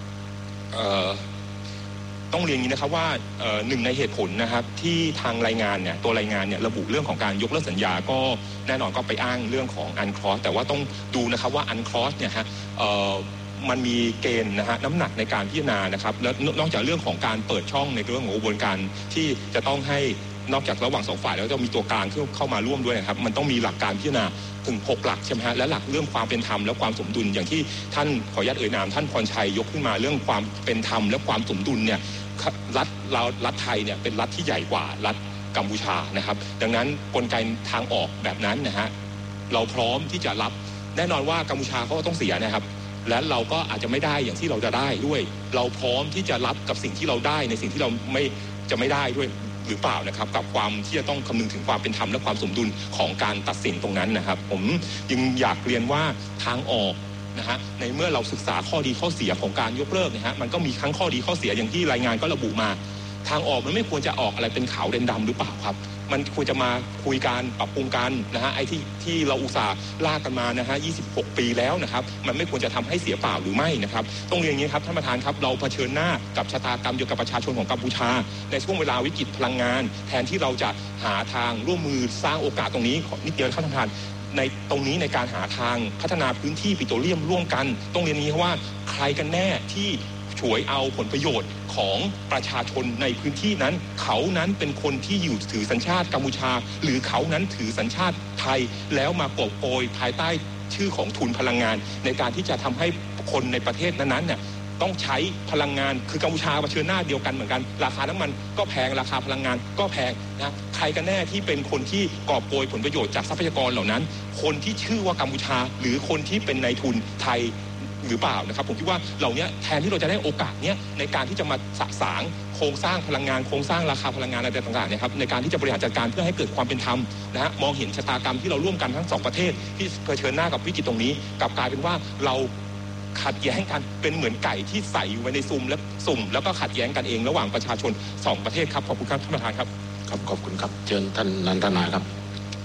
ต้องเรียนอย่างนี้นะครับว่าหนึ่งในเหตุผลนะครับที่ทางรายงานเนี่ยตัวรายงานเนี่ยระบุเรื่องของการยกเลิกสัญญาก็แน่นอนก็ไปอ้างเรื่องของอันครอสแต่ว่าต้องดูนะครับว่าอันครอสเนี่ยฮะมันมีเกณฑ์นะฮะน้ำหนักในการพิจารณานะครับแล้วนอกจากเรื่องของการเปิดช่องในเรื่องของกระบวนการที่จะต้องให้นอกจากระหว่าง2ฝ่ายแล้วจะมีตัวกลางเข้ามาร่วมด้วยนะครับมันต้องมีหลักการพิจารณาถึง6หลักใช่ไหมฮะและหลักเรื่องความเป็นธรรมและความสมดุลอย่างที่ท่านขออนุญาตเอ่ยนามท่านพรชัยยกขึ้นมาเรื่องความเป็นธรรมและความสมดุลเนี่ยรัฐไทยเนี่ยเป็นรัฐที่ใหญ่กว่ารัฐกัมพูชานะครับดังนั้นกลไกทางออกแบบนั้นนะฮะเราพร้อมที่จะรับแน่นอนว่ากัมพูชาเขาต้องเสียนะครับและเราก็อาจจะไม่ได้อย่างที่เราจะได้ด้วยเราพร้อมที่จะรับกับสิ่งที่เราได้ในสิ่งที่เราไม่ได้ด้วยหรือเปล่านะครับกับความที่จะต้องคำนึงถึงความเป็นธรรมและความสมดุลของการตัดสินตรงนั้นนะครับผมยังอยากเรียนว่าทางออกนะฮะในเมื่อเราศึกษาข้อดีข้อเสียของการยกเลิกนะฮะมันก็มีทั้งข้อดีข้อเสียอย่างที่รายงานก็ระบุมาทางออกมันไม่ควรจะออกอะไรเป็นขาวเด่นดำหรือเปล่าครับมันควรจะมาคุยกันปรับปรุงกันนะฮะไอ้ที่เราอุตส่าห์ลากกันมานะฮะ26 ปีแล้วนะครับมันไม่ควรจะทำให้เสียเปล่าหรือไม่นะครับต้องเรียนอย่างนี้ครับท่านประธานครับเราเผชิญหน้ากับชะตากรรมเกี่ยวกับประชาชนของกัมพูชาในช่วงเวลาวิกฤตพลังงานแทนที่เราจะหาทางร่วมมือสร้างโอกาสตรงนี้นิดเดียวท่านประธานในตรงนี้ในการหาทางพัฒนาพื้นที่ปิโตรเลียมร่วมกันต้องเรียนนี้ว่าใครกันแน่ที่ฉวยเอาผลประโยชน์ของประชาชนในพื้นที่นั้นเขานั้นเป็นคนที่อยู่ถือสัญชาติกัมพูชาหรือเขานั้นถือสัญชาติไทยแล้วมาโปรโปรยภายใต้ชื่อของทุนพลังงานในการที่จะทำให้คนในประเทศนั้นๆเนี่ยต้องใช้พลังงานคือกัมพูชาเผชิญหน้าเดียวกันเหมือนกันราคาน้ำมันก็แพงราคาพลังงานก็แพงนะใครกันแน่ที่เป็นคนที่กอบโกยผลประโยชน์จากทรัพยากรเหล่านั้นคนที่ชื่อว่ากัมพูชาหรือคนที่เป็นนายทุนไทยหรือเปล่านะครับผมคิดว่าเหล่านี้แทนที่เราจะได้โอกาสเนี้ยในการที่จะมาสะสางโครงสร้างพลังงานโครงสร้างราคาพลังงานอะไรต่างๆเนี่ยครับในการที่จะบริหารจัดการเพื่อให้เกิดความเป็นธรรมนะฮะมองเห็นชะตากรรมที่เราร่วมกันทั้ง2ประเทศที่เผชิญหน้ากับวิกฤตตรงนี้กลับกลายเป็นว่าเราขัดแย้งกันเป็นเหมือนไก่ที่ใส่ไว้ในซุ่มแล้วก็ขัดแย้งกันเองระหว่างประชาชน2ประเทศครับขอบคุณครับท่านประธานครับครับขอบคุณครับเชิญท่านนันทนาครับ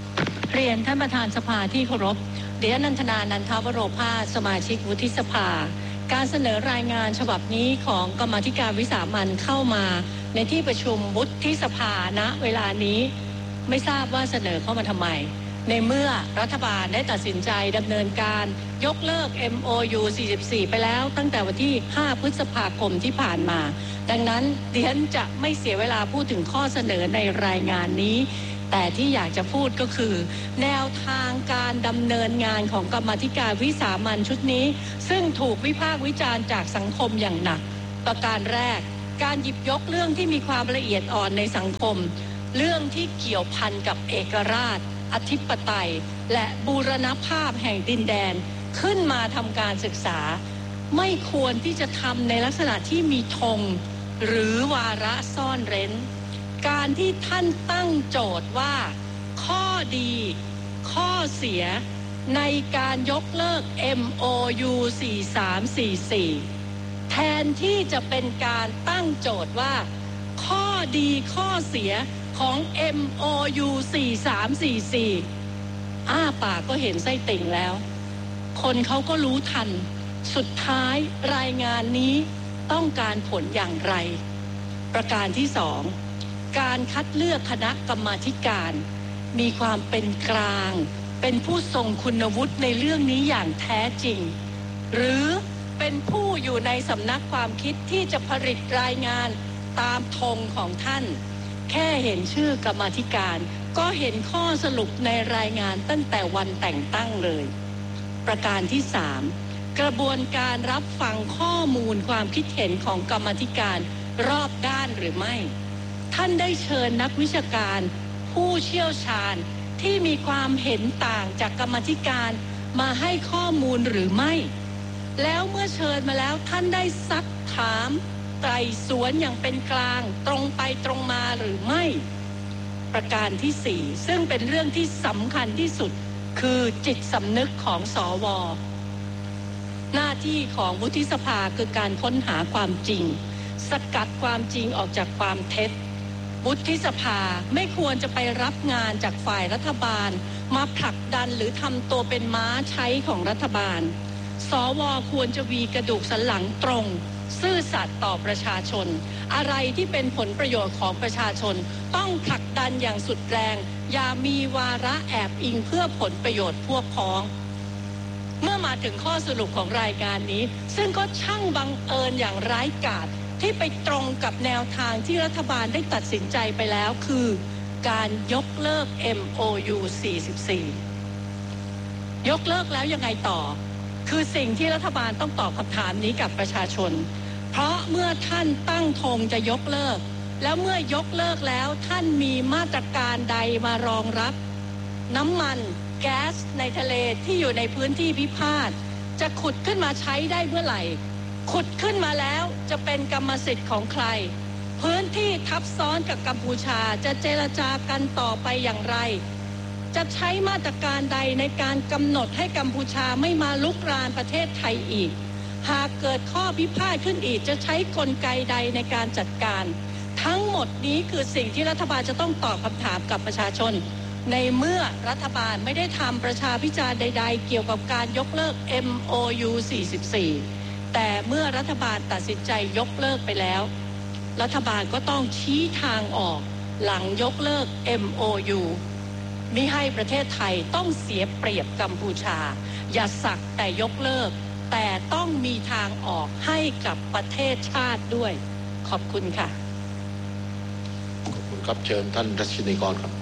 เรียนท่านประธานสภาที่เคารพดิฉันนันทนา นันทวโรภาสสมาชิกวุฒิสภาการเสนอรายงานฉบับนี้ของกรรมาธิการวิสามัญเข้ามาในที่ประชุมวุฒิสภาณเวลานี้ไม่ทราบว่าเสนอเข้ามาทำไมในเมื่อรัฐบาลได้ตัดสินใจดำเนินการยกเลิก MOU 44 ไปแล้วตั้งแต่วันที่ 5 พฤษภาคมที่ผ่านมาดังนั้นดิฉันจะไม่เสียเวลาพูดถึงข้อเสนอในรายงานนี้แต่ที่อยากจะพูดก็คือแนวทางการดำเนินงานของกรรมาธิการวิสามัญชุดนี้ซึ่งถูกวิพากษ์วิจารณ์จากสังคมอย่างหนักประการแรกการหยิบยกเรื่องที่มีความละเอียดอ่อนในสังคมเรื่องที่เกี่ยวพันกับเอกราชอธิปไตยและบูรณภาพแห่งดินแดนขึ้นมาทำการศึกษาไม่ควรที่จะทำในลักษณะที่มีธงหรือวาระซ่อนเร้นการที่ท่านตั้งโจทย์ว่าข้อดีข้อเสียในการยกเลิก MOU 4344แทนที่จะเป็นการตั้งโจทย์ว่าข้อดีข้อเสียของ MOU 4344อ้าปากก็เห็นไส้ติ่งแล้วคนเขาก็รู้ทันสุดท้ายรายงานนี้ต้องการผลอย่างไรประการที่สองการคัดเลือกคณะกรรมาธิการมีความเป็นกลางเป็นผู้ทรงคุณวุฒิในเรื่องนี้อย่างแท้จริงหรือเป็นผู้อยู่ในสำนักความคิดที่จะผลิตรายงานตามธงของท่านแค่เห็นชื่อกรรมาธิการก็เห็นข้อสรุปในรายงานตั้งแต่วันแต่งตั้งเลยประการที่สามกระบวนการรับฟังข้อมูลความคิดเห็นของกรรมาธิการรอบด้านหรือไม่ท่านได้เชิญนักวิชาการผู้เชี่ยวชาญที่มีความเห็นต่างจากกรรมาธิการมาให้ข้อมูลหรือไม่แล้วเมื่อเชิญมาแล้วท่านได้ซักถามไต่สวนอย่างเป็นกลางตรงไปตรงมาหรือไม่ประการที่สี่ซึ่งเป็นเรื่องที่สำคัญที่สุดคือจิตสำนึกของสวหน้าที่ของวุฒิสภาคือการค้นหาความจริงสกัดความจริงออกจากความเท็จวุฒิสภาไม่ควรจะไปรับงานจากฝ่ายรัฐบาลมาผลักดันหรือทำตัวเป็นม้าใช้ของรัฐบาลสวควรจะมีกระดูกสันหลังตรงซื่อสัตย์ต่อประชาชนอะไรที่เป็นผลประโยชน์ของประชาชนต้องผลักดันอย่างสุดแรงอย่ามีวาระแอบอิงเพื่อผลประโยชน์พวกพ้องเมื่อมาถึงข้อสรุปของรายการนี้ซึ่งก็ช่างบังเอิญอย่างร้ายกาจที่ไปตรงกับแนวทางที่รัฐบาลได้ตัดสินใจไปแล้วคือการยกเลิก MOU 44ยกเลิกแล้วยังไงต่อคือสิ่งที่รัฐบาลต้องตอบคำถามนี้กับประชาชนเพราะเมื่อท่านตั้งธงจะยกเลิกแล้วเมื่อยกเลิกแล้วท่านมีมาตรการใดมารองรับน้ำมันแก๊สในทะเลที่อยู่ในพื้นที่พิพาทจะขุดขึ้นมาใช้ได้เมื่อไหร่ขุดขึ้นมาแล้วจะเป็นกรรมสิทธิ์ของใครพื้นที่ทับซ้อนกับกัมพูชาจะเจรจากันต่อไปอย่างไรจะใช้มาตรการใดในการกำหนดให้กัมพูชาไม่มาลุกรานประเทศไทยอีกหากเกิดข้อพิพาทขึ้นอีกจะใช้กลไกใดในการจัดการทั้งหมดนี้คือสิ่งที่รัฐบาลจะต้องตอบคำถามกับประชาชนในเมื่อรัฐบาลไม่ได้ทำประชาพิจารณ์ใดๆเกี่ยวกับการยกเลิก MOU 44แต่เมื่อรัฐบาลตัดสินใจยกเลิกไปแล้วรัฐบาลก็ต้องชี้ทางออกหลังยกเลิก MOU มิให้ประเทศไทยต้องเสียเปรียบกัมพูชาอย่าสักแต่ยกเลิกแต่ต้องมีทางออกให้กับประเทศชาติด้วยขอบคุณค่ะขอบคุณครับเชิญท่านรัชนีกรครับ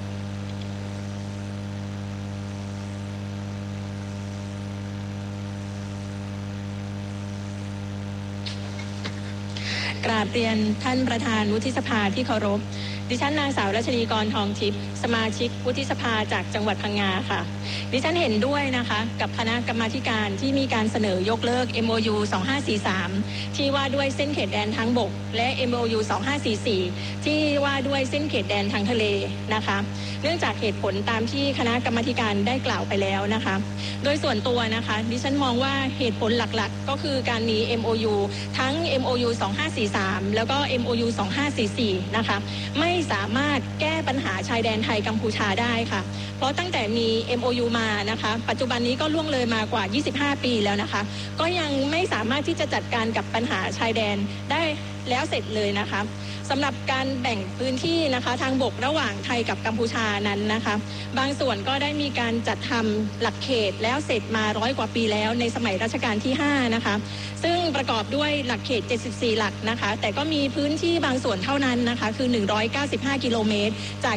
กราบเรียนท่านประธานวุฒิสภาที่เคารพดิฉันนางสาวรัชนีกรทองทิพย์สมาชิกวุฒิสภาจากจังหวัดพังงาค่ะดิฉันเห็นด้วยนะคะกับคณะกรรมาธิการที่มีการเสนอยกเลิก MOU 2543ที่ว่าด้วยเส้นเขตแดนทางบกและ MOU 2544ที่ว่าด้วยเส้นเขตแดนทางทะเลนะคะเนื่องจากเหตุผลตามที่คณะกรรมาธิการได้กล่าวไปแล้วนะคะโดยส่วนตัวนะคะดิฉันมองว่าเหตุผลหลักๆก็คือการมี MOU ทั้ง MOU 2543แล้วก็ MOU 2544นะคะไม่สามารถแก้ปัญหาชายแดนไทยกัมพูชาได้ค่ะเพราะตั้งแต่มี MOU มานะคะปัจจุบันนี้ก็ล่วงเลยมากว่า25 ปีแล้วนะคะก็ยังไม่สามารถที่จะจัดการกับปัญหาชายแดนได้แล้วเสร็จเลยนะคะสำหรับการแบ่งพื้นที่นะคะทางบกระหว่างไทยกับกัมพูชานั้นนะคะบางส่วนก็ได้มีการจัดทำหลักเขตแล้วเสร็จมา100 กว่าปีแล้วในสมัยรัชกาลที่5นะคะซึ่งประกอบด้วยหลักเขต74หลักนะคะแต่ก็มีพื้นที่บางส่วนเท่านั้นนะคะคือ195กิโลเมตรจาก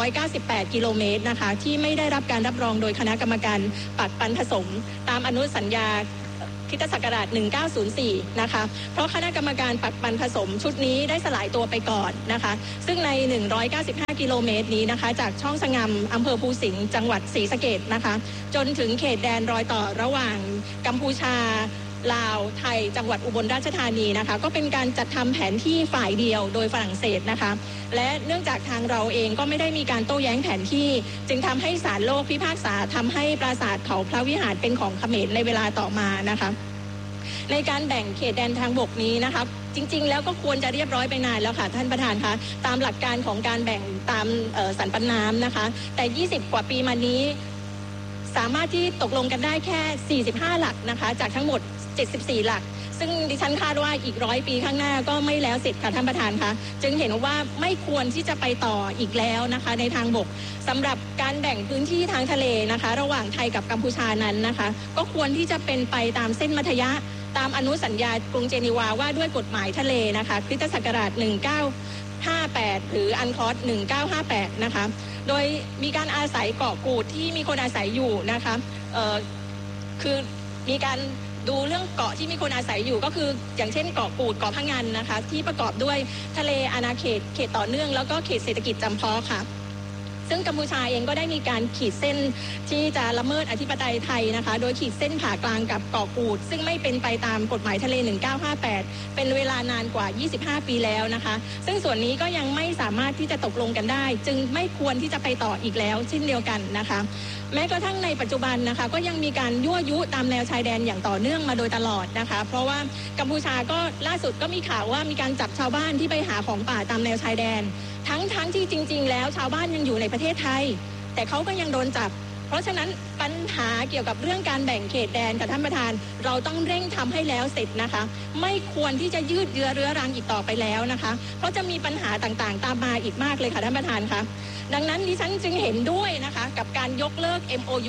798กิโลเมตรนะคะที่ไม่ได้รับการรับรองโดยคณะกรรมการปักปันผสมตามอนุสัญญาคริสตศักราช1904นะคะเพราะคณะกรรมการปักปันผสมชุดนี้ได้สลายตัวไปก่อนนะคะซึ่งใน195กิโลเมตรนี้นะคะจากช่องสงำอำเภอภูสิงห์จังหวัดศรีสะเกษนะคะจนถึงเขตแดนรอยต่อระหว่างกัมพูชาลาวไทยจังหวัดอุบลราชธานีนะคะก็เป็นการจัดทำแผนที่ฝ่ายเดียวโดยฝรั่งเศสนะคะและเนื่องจากทางเราเองก็ไม่ได้มีการโต้แย้งแผนที่จึงทำให้ศาลโลกพิพากษาทำให้ปราสาทเขาพระวิหารเป็นของเขมรในเวลาต่อมานะคะในการแบ่งเขตแดนทางบกนี้นะคะจริงๆแล้วก็ควรจะเรียบร้อยไปนานแล้วค่ะท่านประธานคะตามหลักการของการแบ่งตามสันปันน้ำนะคะแต่20 กว่าปีมานี้สามารถที่ตกลงกันได้แค่45หลักนะคะจากทั้งหมด74หลักซึ่งดิฉันคาดว่าอีก100 ปีข้างหน้าก็ไม่แล้วเสร็จค่ะท่านประธานคะจึงเห็นว่าไม่ควรที่จะไปต่ออีกแล้วนะคะในทางบกสำหรับการแบ่งพื้นที่ทางทะเลนะคะระหว่างไทยกับกัมพูชานั้นนะคะก็ควรที่จะเป็นไปตามเส้นมัธยะตามอนุสัญญากรุงเจนีวาว่าด้วยกฎหมายทะเลนะคะคริสตศักราช1958หรืออันคอส1958นะคะโดยมีการอาศัยเกาะกูดที่มีคนอาศัยอยู่นะคะคือมีการดูเรื่องเกาะที่มีคนอาศัยอยู่ก็คืออย่างเช่นเกาะกูดเกาะพะงันนะคะที่ประกอบด้วยทะเลอาณาเขตต่อเนื่องแล้วก็เขตเศรษฐกิจจำเพาะค่ะซึ่งกัมพูชาเองก็ได้มีการขีดเส้นที่จะละเมิดอธิปไตยไทยนะคะโดยขีดเส้นผ่ากลางกับเกาะกูดซึ่งไม่เป็นไปตามกฎหมายทะเล1958เป็นเวลานานกว่า25 ปีแล้วนะคะซึ่งส่วนนี้ก็ยังไม่สามารถที่จะตกลงกันได้จึงไม่ควรที่จะไปต่ออีกแล้วเช่นเดียวกันนะคะแม้กระทั่งในปัจจุบันนะคะก็ยังมีการยั่วยุตามแนวชายแดนอย่างต่อเนื่องมาโดยตลอดนะคะเพราะว่ากัมพูชาก็ล่าสุดก็มีข่าวว่ามีการจับชาวบ้านที่ไปหาของป่าตามแนวชายแดนทั้งที่จริงๆแล้วชาวบ้านยังอยู่ในประเทศไทยแต่เขาก็ยังโดนจับเพราะฉะนั้นปัญหาเกี่ยวกับเรื่องการแบ่งเขตแดนกับท่านประธานเราต้องเร่งทำให้แล้วเสร็จนะคะไม่ควรที่จะยืดเยื้อเรื้อรังอีกต่อไปแล้วนะคะเพราะจะมีปัญหาต่างๆตามมาอีกมากเลยค่ะท่านประธานคะดังนั้นดิฉันจึงเห็นด้วยนะคะกับการยกเลิก MOU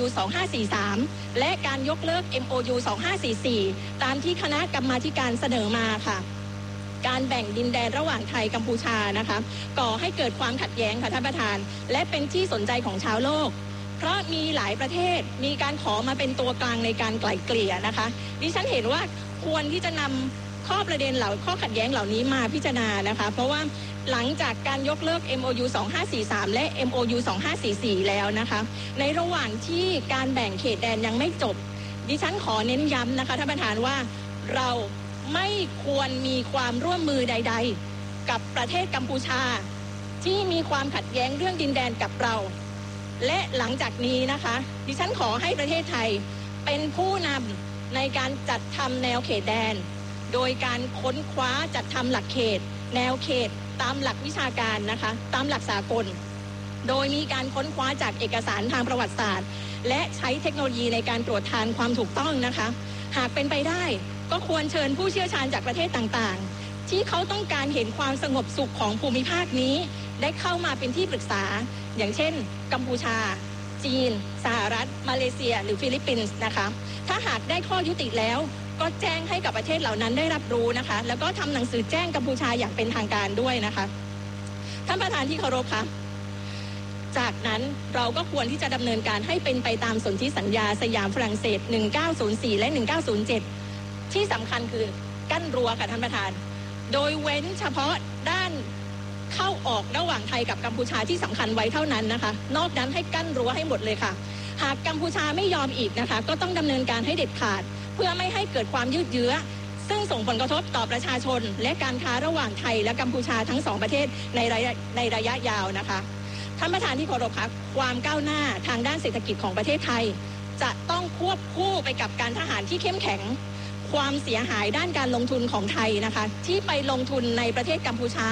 2543และการยกเลิก MOU 2544ตามที่คณะกรรมาธิการเสนอมาค่ะการแบ่งดินแดนระหว่างไทยกัมพูชานะคะก่อให้เกิดความขัดแย้งค่ะท่านประธานและเป็นที่สนใจของชาวโลกเพราะมีหลายประเทศมีการขอมาเป็นตัวกลางในการไกล่เกลี่ยนะคะดิฉันเห็นว่าควรที่จะนำข้อประเด็นข้อขัดแย้งเหล่านี้มาพิจารณานะคะเพราะว่าหลังจากการยกเลิก MOU 2543และ MOU 2544แล้วนะคะในระหว่างที่การแบ่งเขตแดนยังไม่จบดิฉันขอเน้นย้ำนะคะท่านประธานว่าเราไม่ควรมีความร่วมมือใดๆกับประเทศกัมพูชาที่มีความขัดแย้งเรื่องดินแดนกับเราและหลังจากนี้นะคะดิฉันขอให้ประเทศไทยเป็นผู้นำในการจัดทำแนวเขตแดนโดยการค้นคว้าจัดทำหลักเขตแนวเขตตามหลักวิชาการนะคะตามหลักสากลโดยมีการค้นคว้าจากเอกสารทางประวัติศาสตร์และใช้เทคโนโลยีในการตรวจทานความถูกต้องนะคะหากเป็นไปได้ก็ควรเชิญผู้เชี่ยวชาญจากประเทศต่างๆที่เขาต้องการเห็นความสงบสุขของภูมิภาคนี้ได้เข้ามาเป็นที่ปรึกษาอย่างเช่นกัมพูชาจีนสหรัฐมาเลเซียหรือฟิลิปปินส์นะคะถ้าหากได้ข้อยุติแล้วก็แจ้งให้กับประเทศเหล่านั้นได้รับรู้นะคะแล้วก็ทำหนังสือแจ้งกัมพูชาอย่างเป็นทางการด้วยนะคะท่านประธานที่เคารพคะจากนั้นเราก็ควรที่จะดำเนินการให้เป็นไปตามสนธิสัญญาสยามฝรั่งเศส1904และ1907ที่สำคัญคือกั้นรั้วค่ะท่านประธานโดยเว้นเฉพาะด้านเข้าออกระหว่างไทยกับกัมพูชาที่สำคัญไว้เท่านั้นนะคะนอกนั้นให้กั้นรั้วให้หมดเลยค่ะหากกัมพูชาไม่ยอมอีกนะคะก็ต้องดำเนินการให้เด็ดขาดเพื่อไม่ให้เกิดความยืดเยื้อซึ่งส่งผลกระทบต่อประชาชนและการค้าระหว่างไทยและกัมพูชาทั้งสองประเทศในระยะยาวนะคะท่านประธานที่เคารพคะความก้าวหน้าทางด้านเศรษฐกิจของประเทศไทยจะต้องควบคู่ไปกับการทหารที่เข้มแข็งความเสียหายด้านการลงทุนของไทยนะคะที่ไปลงทุนในประเทศกัมพูชา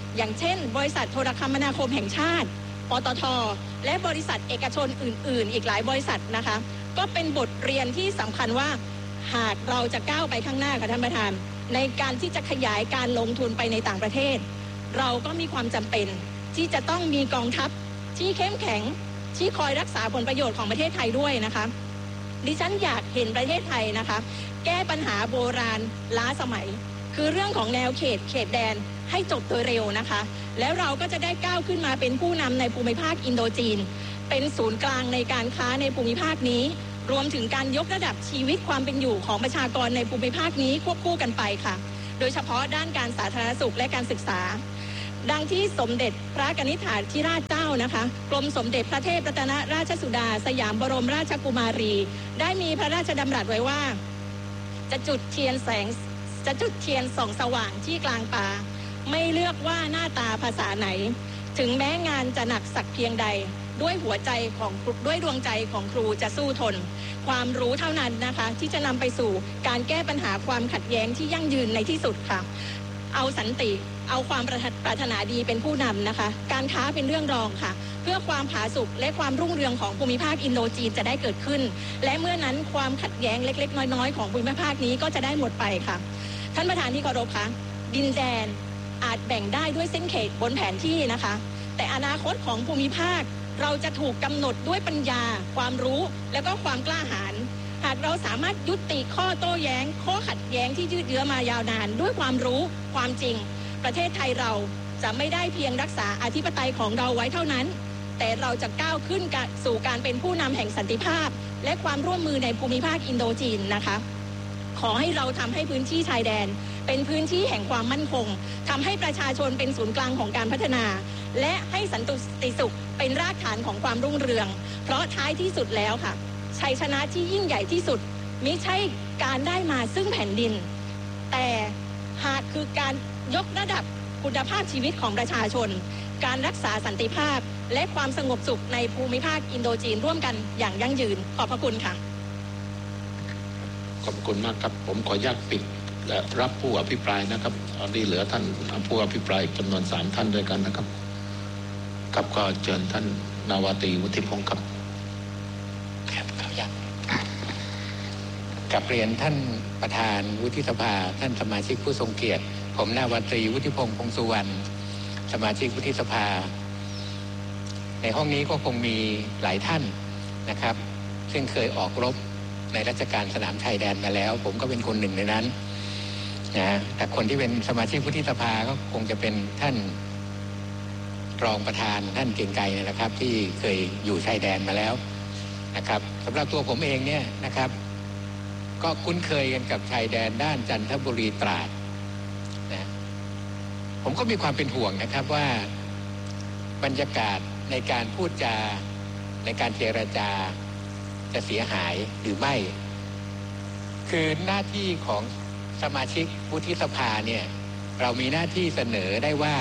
อย่างเช่นบริษัทโทรคมนาคมแห่งชาติปตท.และบริษัทเอกชนอื่นๆอีกหลายบริษัทนะคะก็เป็นบทเรียนที่สำคัญว่าหากเราจะก้าวไปข้างหน้าค่ะท่านประธานในการที่จะขยายการลงทุนไปในต่างประเทศเราก็มีความจำเป็นที่จะต้องมีกองทัพที่เข้มแข็งที่คอยรักษาผลประโยชน์ของประเทศไทยด้วยนะคะดิฉันอยากเห็นประเทศไทยนะคะแก้ปัญหาโบราณล้าสมัยคือเรื่องของแนวเขตแดนให้จบโดยเร็วนะคะแล้วเราก็จะได้ก้าวขึ้นมาเป็นผู้นำในภูมิภาคอินโดจีนเป็นศูนย์กลางในการค้าในภูมิภาคนี้รวมถึงการยกระดับชีวิตความเป็นอยู่ของประชากรในภูมิภาคนี้ควบคู่กันไปค่ะโดยเฉพาะด้านการสาธารณสุขและการศึกษาดังที่สมเด็จพระกนิษฐาธิราชเจ้านะคะกรมสมเด็จพระเทพรัตนราชสุดาสยามบรมราชกุมารีได้มีพระราชดำรัสไว้ว่าจะจุดเทียนส่องสว่างที่กลางป่าไม่เลือกว่าหน้าตาภาษาไหนถึงแม้งานจะหนักสักเพียงใดด้วยดวงใจของครูจะสู้ทนความรู้เท่านั้นนะคะที่จะนำไปสู่การแก้ปัญหาความขัดแย้งที่ยั่งยืนในที่สุดค่ะเอาสันติเอาความปรารถนาดีเป็นผู้นำนะคะการค้าเป็นเรื่องรองค่ะเพื่อความผาสุกและความรุ่งเรืองของภูมิภาคอินโดจีนจะได้เกิดขึ้นและเมื่อนั้นความขัดแย้งเล็กๆน้อยๆของภูมิภาคนี้ก็จะได้หมดไปค่ะท่านประธานที่เคารพคะดินแดนอาจแบ่งได้ด้วยเส้นเขตบนแผนที่นะคะแต่อนาคตของภูมิภาคเราจะถูกกำหนดด้วยปัญญาความรู้และก็ความกล้าหาญหากเราสามารถยุติข้อโต้แย้งข้อขัดแย้งที่ยืดเยื้อมายาวนานด้วยความรู้ความจริงประเทศไทยเราจะไม่ได้เพียงรักษาอธิปไตยของเราไว้เท่านั้นแต่เราจะก้าวขึ้นสู่การเป็นผู้นำแห่งสันติภาพและความร่วมมือในภูมิภาคอินโดจีนนะคะขอให้เราทำให้พื้นที่ชายแดนเป็นพื้นที่แห่งความมั่นคงทำให้ประชาชนเป็นศูนย์กลางของการพัฒนาและให้สันติสุขเป็นรากฐานของความรุ่งเรืองเพราะท้ายที่สุดแล้วค่ะชัยชนะที่ยิ่งใหญ่ที่สุดมิใช่การได้มาซึ่งแผ่นดินแต่หากคือการยกระดับคุณภาพชีวิตของประชาชนการรักษาสันติภาพและความสงบสุขในภูมิภาคอินโดจีนร่วมกันอย่างยั่งยืนขอบพระคุณค่ะขอบคุณมากครับผมขออนุญาตปิดและรับผู้อภิปรายนะครับตอนนี้เหลือท่านผู้อภิปรายจำนวน3ท่านด้วยกันนะครับครับก็เชิญท่านนาวาตรีวุฒิพงศ์ครับครับขออนุญาตกราบเรียนท่านประธานวุฒิสภาท่านสมาชิกผู้ทรงเกียรติผมนาวาตรีวุฒิพงศ์พงษ์สุวรรณสมาชิกวุฒิสภาในห้องนี้ก็คงมีหลายท่านนะครับซึ่งเคยออกรบในราชการสนามชายแดนมาแล้วผมก็เป็นคนหนึ่งในนั้นนะแต่คนที่เป็นสมาชิกวุฒิสภาก็คงจะเป็นท่านรองประธานท่านเก่งไกรนะครับที่เคยอยู่ชายแดนมาแล้วนะครับสำหรับตัวผมเองเนี่ยนะครับก็คุ้นเคยกันกับชายแดนด้านจันทบุรีตราดนะผมก็มีความเป็นห่วงนะครับว่าบรรยากาศในการพูดจาในการเจรจาจะเสียหายหรือไม่คือหน้าที่ของสมาชิกวุฒิสภาเนี่ยเรามีหน้าที่เสนอได้ว่า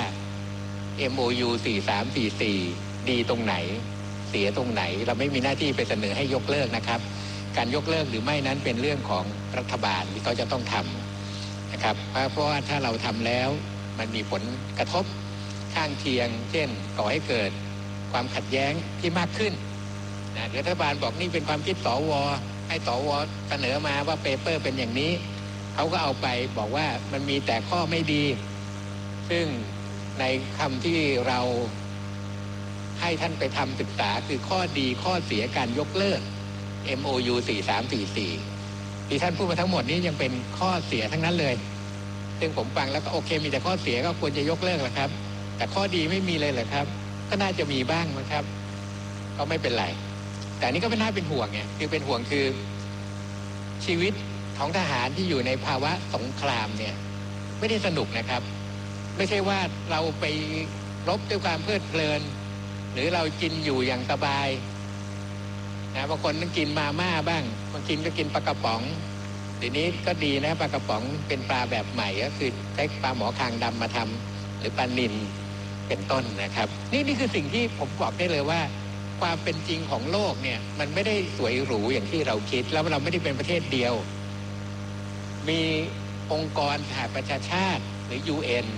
MOU 4344ดีตรงไหนเสียตรงไหนเราไม่มีหน้าที่ไปเสนอให้ยกเลิกนะครับการยกเลิกหรือไม่นั้นเป็นเรื่องของรัฐบาลที่เขาจะต้องทำนะครับเพราะว่าถ้าเราทำแล้วมันมีผลกระทบข้างเคียงเช่นก่อให้เกิดความขัดแย้งที่มากขึ้นนะรัฐบาลบอกนี่เป็นความคิดสวให้สวเสนอมาว่าเปเปอร์เป็นอย่างนี้เขาก็เอาไปบอกว่ามันมีแต่ข้อไม่ดีซึ่งในคำที่เราให้ท่านไปทำศึกษาคือข้อดีข้อเสียการยกเลิก MOU 4344ที่ท่านพูดมาทั้งหมดนี้ยังเป็นข้อเสียทั้งนั้นเลยซึ่งผมฟังแล้วก็โอเคมีแต่ข้อเสียก็ควรจะยกเลิกแหละครับแต่ข้อดีไม่มีเลยเหรอครับก็น่าจะมีบ้างนะครับก็ไม่เป็นไรแต่นี่ก็เป็นน่าเป็นห่วงไงคือเป็นห่วงคือชีวิตของทหารที่อยู่ในภาวะสงครามเนี่ยไม่ได้สนุกนะครับไม่ใช่ว่าเราไปรบด้วยความเพลิดเพลินหรือเรากินอยู่อย่างสบายนะบางคนต้องกินมาม่าบ้างบางกินก็กินปลากระป๋องเดี๋ยวนี้ก็ดีนะปลากระป๋องเป็นปลาแบบใหม่ก็คือใช้ปลาหมอคางดำมาทำหรือปลานิลเป็นต้นนะครับนี่คือสิ่งที่ผมบอกได้เลยว่าความเป็นจริงของโลกเนี่ยมันไม่ได้สวยหรูอย่างที่เราคิดแล้วเราไม่ได้เป็นประเทศเดียวมีองค์กรสหประชาชาติหรือ UN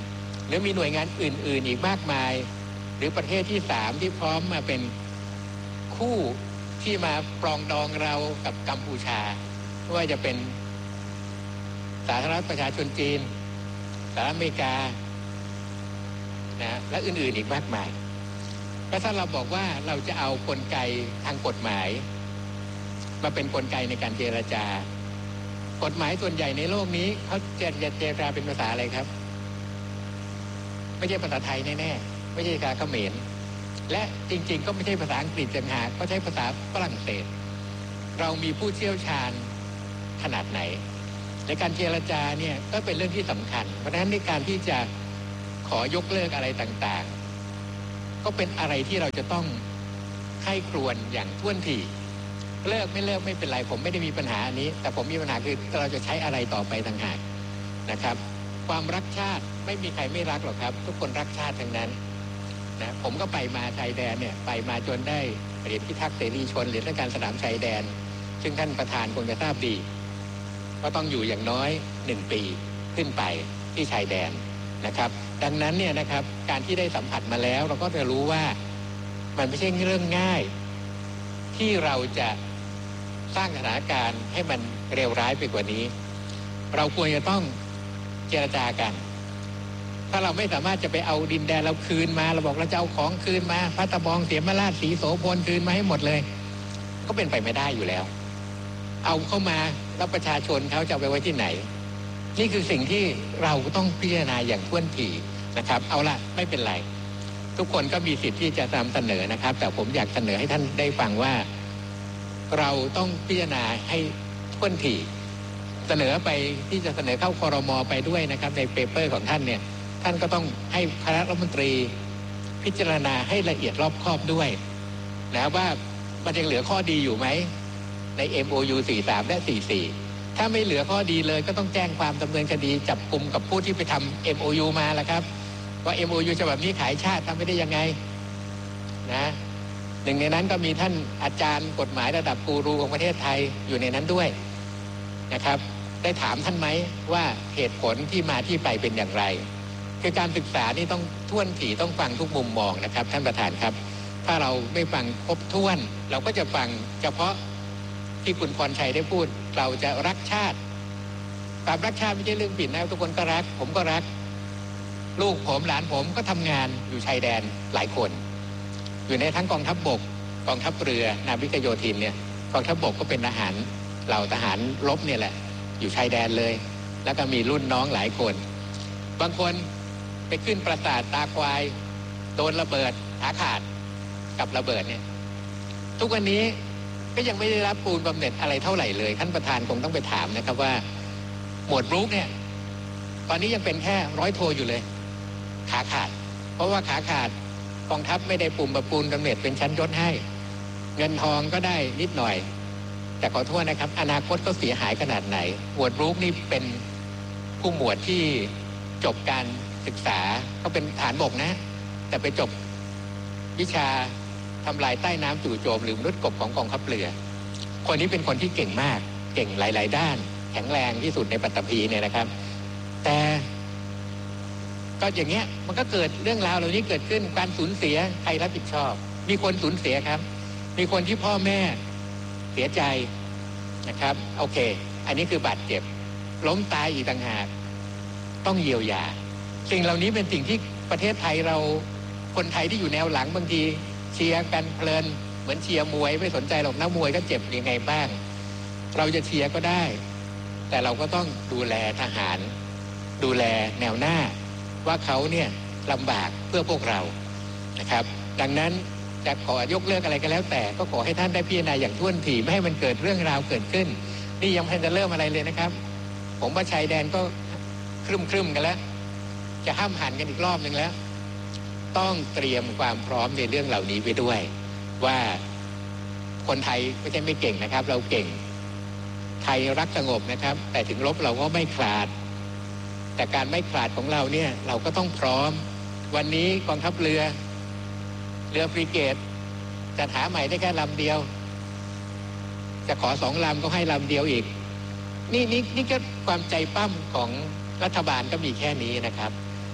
รือมีหน่วยงานอื่นๆอีกมากมายหรือประเทศที่3ที่พร้อมมาเป็นคู่ที่มาปรองดองเรากับกัมพูชาไม่ว่าจะเป็นสาธารณรัฐประชาชนจีนสหรัฐอเมริกานะและอื่นๆอีกมากมายก็ถ้าเราบอกว่าเราจะเอากลไกทางกฎหมายมาเป็นกลไกในการเจรจากฎหมายส่วนใหญ่ในโลกนี้เขาเจรจาเป็นภาษาอะไรครับไม่ใช่ภาษาไทยแน่ๆไม่ใช่ภาษาเขมรและจริงๆก็ไม่ใช่ภาษาอังกฤษต่างหากก็ใช้ภาษาฝรั่งเศสเรามีผู้เชี่ยวชาญขนาดไหนในการเจรจาเนี่ยก็เป็นเรื่องที่สำคัญเพราะฉะนั้นในการที่จะขอยกเลิกอะไรต่างๆก็เป็นอะไรที่เราจะต้องไข้ครวญอย่างท่วนทีเลิกไม่เลิกไม่เป็นไรผมไม่ได้มีปัญหาอันนี้แต่ผมมีปัญหาคือเราจะใช้อะไรต่อไปต่างหากนะครับความรักชาติไม่มีใครไม่รักหรอกครับทุกคนรักชาติทั้งนั้นนะผมก็ไปมาชายแดนเนี่ยไปมาจนได้เหรียญพิทักษ์เสรีชนเหรียญราชการสนามชายแดนซึ่งท่านประธานคงจะทราบดีก็ต้องอยู่อย่างน้อย1 ปีขึ้นไปที่ชายแดนนะครับดังนั้นเนี่ยนะครับการที่ได้สัมผัสมาแล้วเราก็จะรู้ว่ามันไม่ใช่เรื่องง่ายที่เราจะสร้างสถานการณ์ให้มันเลวร้ายไปกว่านี้เราควรจะต้องเจรจากันถ้าเราไม่สามารถจะไปเอาดินแดนเราคืนมาเราบอกเราจะเอาของคืนมาพระตะบองเสียมราชศรีโสพลคืนมาให้หมดเลยก็เป็นไปไม่ได้อยู่แล้วเอาเข้ามาแล้วประชาชนเขาจะเอาไปไว้ที่ไหนนี่คือสิ่งที่เราต้องพิจารณาอย่างท่วนทีนะครับเอาละไม่เป็นไรทุกคนก็มีสิทธิ์ที่จะนำเสนอนะครับแต่ผมอยากเสนอให้ท่านได้ฟังว่าเราต้องพิจารณาให้ท่วนทีเสนอไปที่จะเสนอเข้าครม.ไปด้วยนะครับในเปเปอร์ของท่านเนี่ยท่านก็ต้องให้คณะรัฐมนตรีพิจารณาให้ละเอียดรอบคอบด้วยนะว่ามันยังเหลือข้อดีอยู่ไหมใน MOU 43 และ 44ถ้าไม่เหลือข้อดีเลยก็ต้องแจ้งความดำเนินคดีจับกุมกับผู้ที่ไปทำ MOU มาแล้วครับว่า MOU ฉบับนี้ขายชาติทำไม่ได้ยังไงนะหนึ่งในนั้นก็มีท่านอาจารย์กฎหมายระดับกูรูของประเทศไทยอยู่ในนั้นด้วยนะครับได้ถามท่านไหมว่าเหตุผลที่มาที่ไปเป็นอย่างไรคือการศึกษานี่ต้องท่วนถี่ต้องฟังทุกมุมมองนะครับท่านประธานครับถ้าเราไม่ฟังครบถ้วนเราก็จะฟังเฉพาะที่คุณพรชัยได้พูดเราจะรักชาติความรักชาติไม่ใช่เรื่องผิดนะทุกคนก็รักผมก็รักลูกผมหลานผมก็ทำงานอยู่ชายแดนหลายคนอยู่ในทั้งกองทัพบกกองทัพเรือนาวิกโยธินเนี่ยกองทัพบกก็เป็นทหารเหล่าทหารรบเนี่ยแหละอยู่ชายแดนเลยแล้วก็มีรุ่นน้องหลายคนบางคนไปขึ้นปราสาทตาควายโดนระเบิดขาขาดกับระเบิดเนี่ยทุกวันนี้ก็ยังไม่ได้รับปูนบำเหน็จอะไรเท่าไหร่เลยท่านประธานคงต้องไปถามนะครับว่าหมวดบรู๊คเนี่ยตอนนี้ยังเป็นแค่ร้อยโทอยู่เลยขาขาดเพราะว่าขาขาดกองทัพไม่ได้ปูนบำเหน็จเป็นชั้นยศให้เงินทองก็ได้นิดหน่อยแต่ขอโทษนะครับอนาคตก็เสียหายขนาดไหนหมวดบรู๊คนี่เป็นผู้หมวดที่จบการศึกษาก็เป็นฐานบกนะแต่ไปจบวิชาทำลายใต้น้ำจู่โจมหรือมนุษย์กบของกองทัพเรือคนนี้เป็นคนที่เก่งมากเก่งหลายๆด้านแข็งแรงที่สุดในปัตตภีเนี่ยนะครับแต่ก็อย่างเงี้ยมันก็เกิดเรื่องราวเหล่านี้เกิดขึ้นการสูญเสียใครรับผิดชอบมีคนสูญเสียครับมีคนที่พ่อแม่เสียใจนะครับโอเคอันนี้คือบาดเจ็บล้มตายอีกต่างหากต้องเยียวยาสิ่งเหล่านี้เป็นสิ่งที่ประเทศไทยเราคนไทยที่อยู่แนวหลังบางทีเชียร์กันเพลินเหมือนเชียร์มวยไม่สนใจหรอกนักมวยก็เจ็บยังไงบ้างเราจะเชียร์ก็ได้แต่เราก็ต้องดูแลทหารดูแลแนวหน้าว่าเขาเนี่ยลำบากเพื่อพวกเรานะครับดังนั้นจะขอยกเลิกอะไรก็แล้วแต่ก็ขอให้ท่านได้พิจารณาอย่างท่วนถี่ไม่ให้มันเกิดเรื่องราวเกิดขึ้นนี่ยังไม่จะเริ่มอะไรเลยนะครับผมว่าชายแดนก็ครึ่มกันแล้วจะห้ามหันกันอีกรอบนึงแล้วต้องเตรียมความพร้อมในเรื่องเหล่านี้ไว้ด้วยว่าคนไทยไม่ใช่ไม่เก่งนะครับเราเก่งไทยรักสงบนะครับแต่ถึงรบเราก็ไม่ขลาดแต่การไม่ขลาดของเราเนี่ยเราก็ต้องพร้อมวันนี้กองทัพเรือฟริเกตจะหาใหม่ได้แค่ลำเดียวจะขอ2 ลำก็ให้ลำเดียวอีกนี่ก็ความใจปั้มของรัฐบาลก็มีแค่นี้นะครับ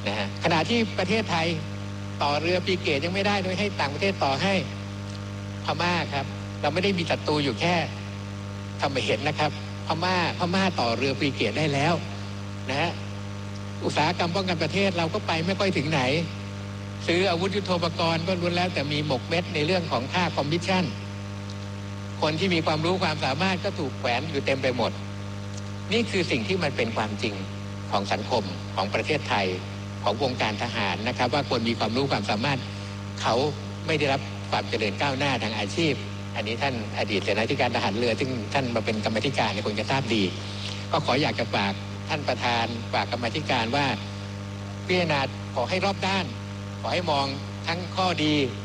นะฮะขณะที่ประเทศไทยต่อเรือฟรีเกตยังไม่ได้โดยให้ต่างประเทศต่อให้พม่าครับเราไม่ได้มีศัตรูอยู่แค่ทำให้เห็นนะครับพม่าต่อเรือฟรีเกตได้แล้วนะฮะอุตสาหกรรมป้องกันประเทศเราก็ไปไม่ค่อยถึงไหนซื้ออาวุธยุทโธปกรณ์ก็ล้วนแล้วแต่มีหมกเม็ดในเรื่องของค่าคอมมิชชั่นคนที่มีความรู้ความสามารถก็ถูกแขวนอยู่เต็มไปหมดนี่คือสิ่งที่มันเป็นความจริงของสังคมของประเทศไทยของวงการทหารนะครับว่าคนมีความรู้ความสามารถเขาไม่ได้รับความเจริญก้าวหน้าทางอาชีพอันนี้ท่านอดีตเสนาธิการทหารเรือซึ่งท่านมาเป็นกรรมาธิการในคนจะทราบดีก็อยากจะฝากท่านประธานฝากกรรมาธิการว่าพิจารณาขอให้รอบด้านขอให้มองทั้งข้อดี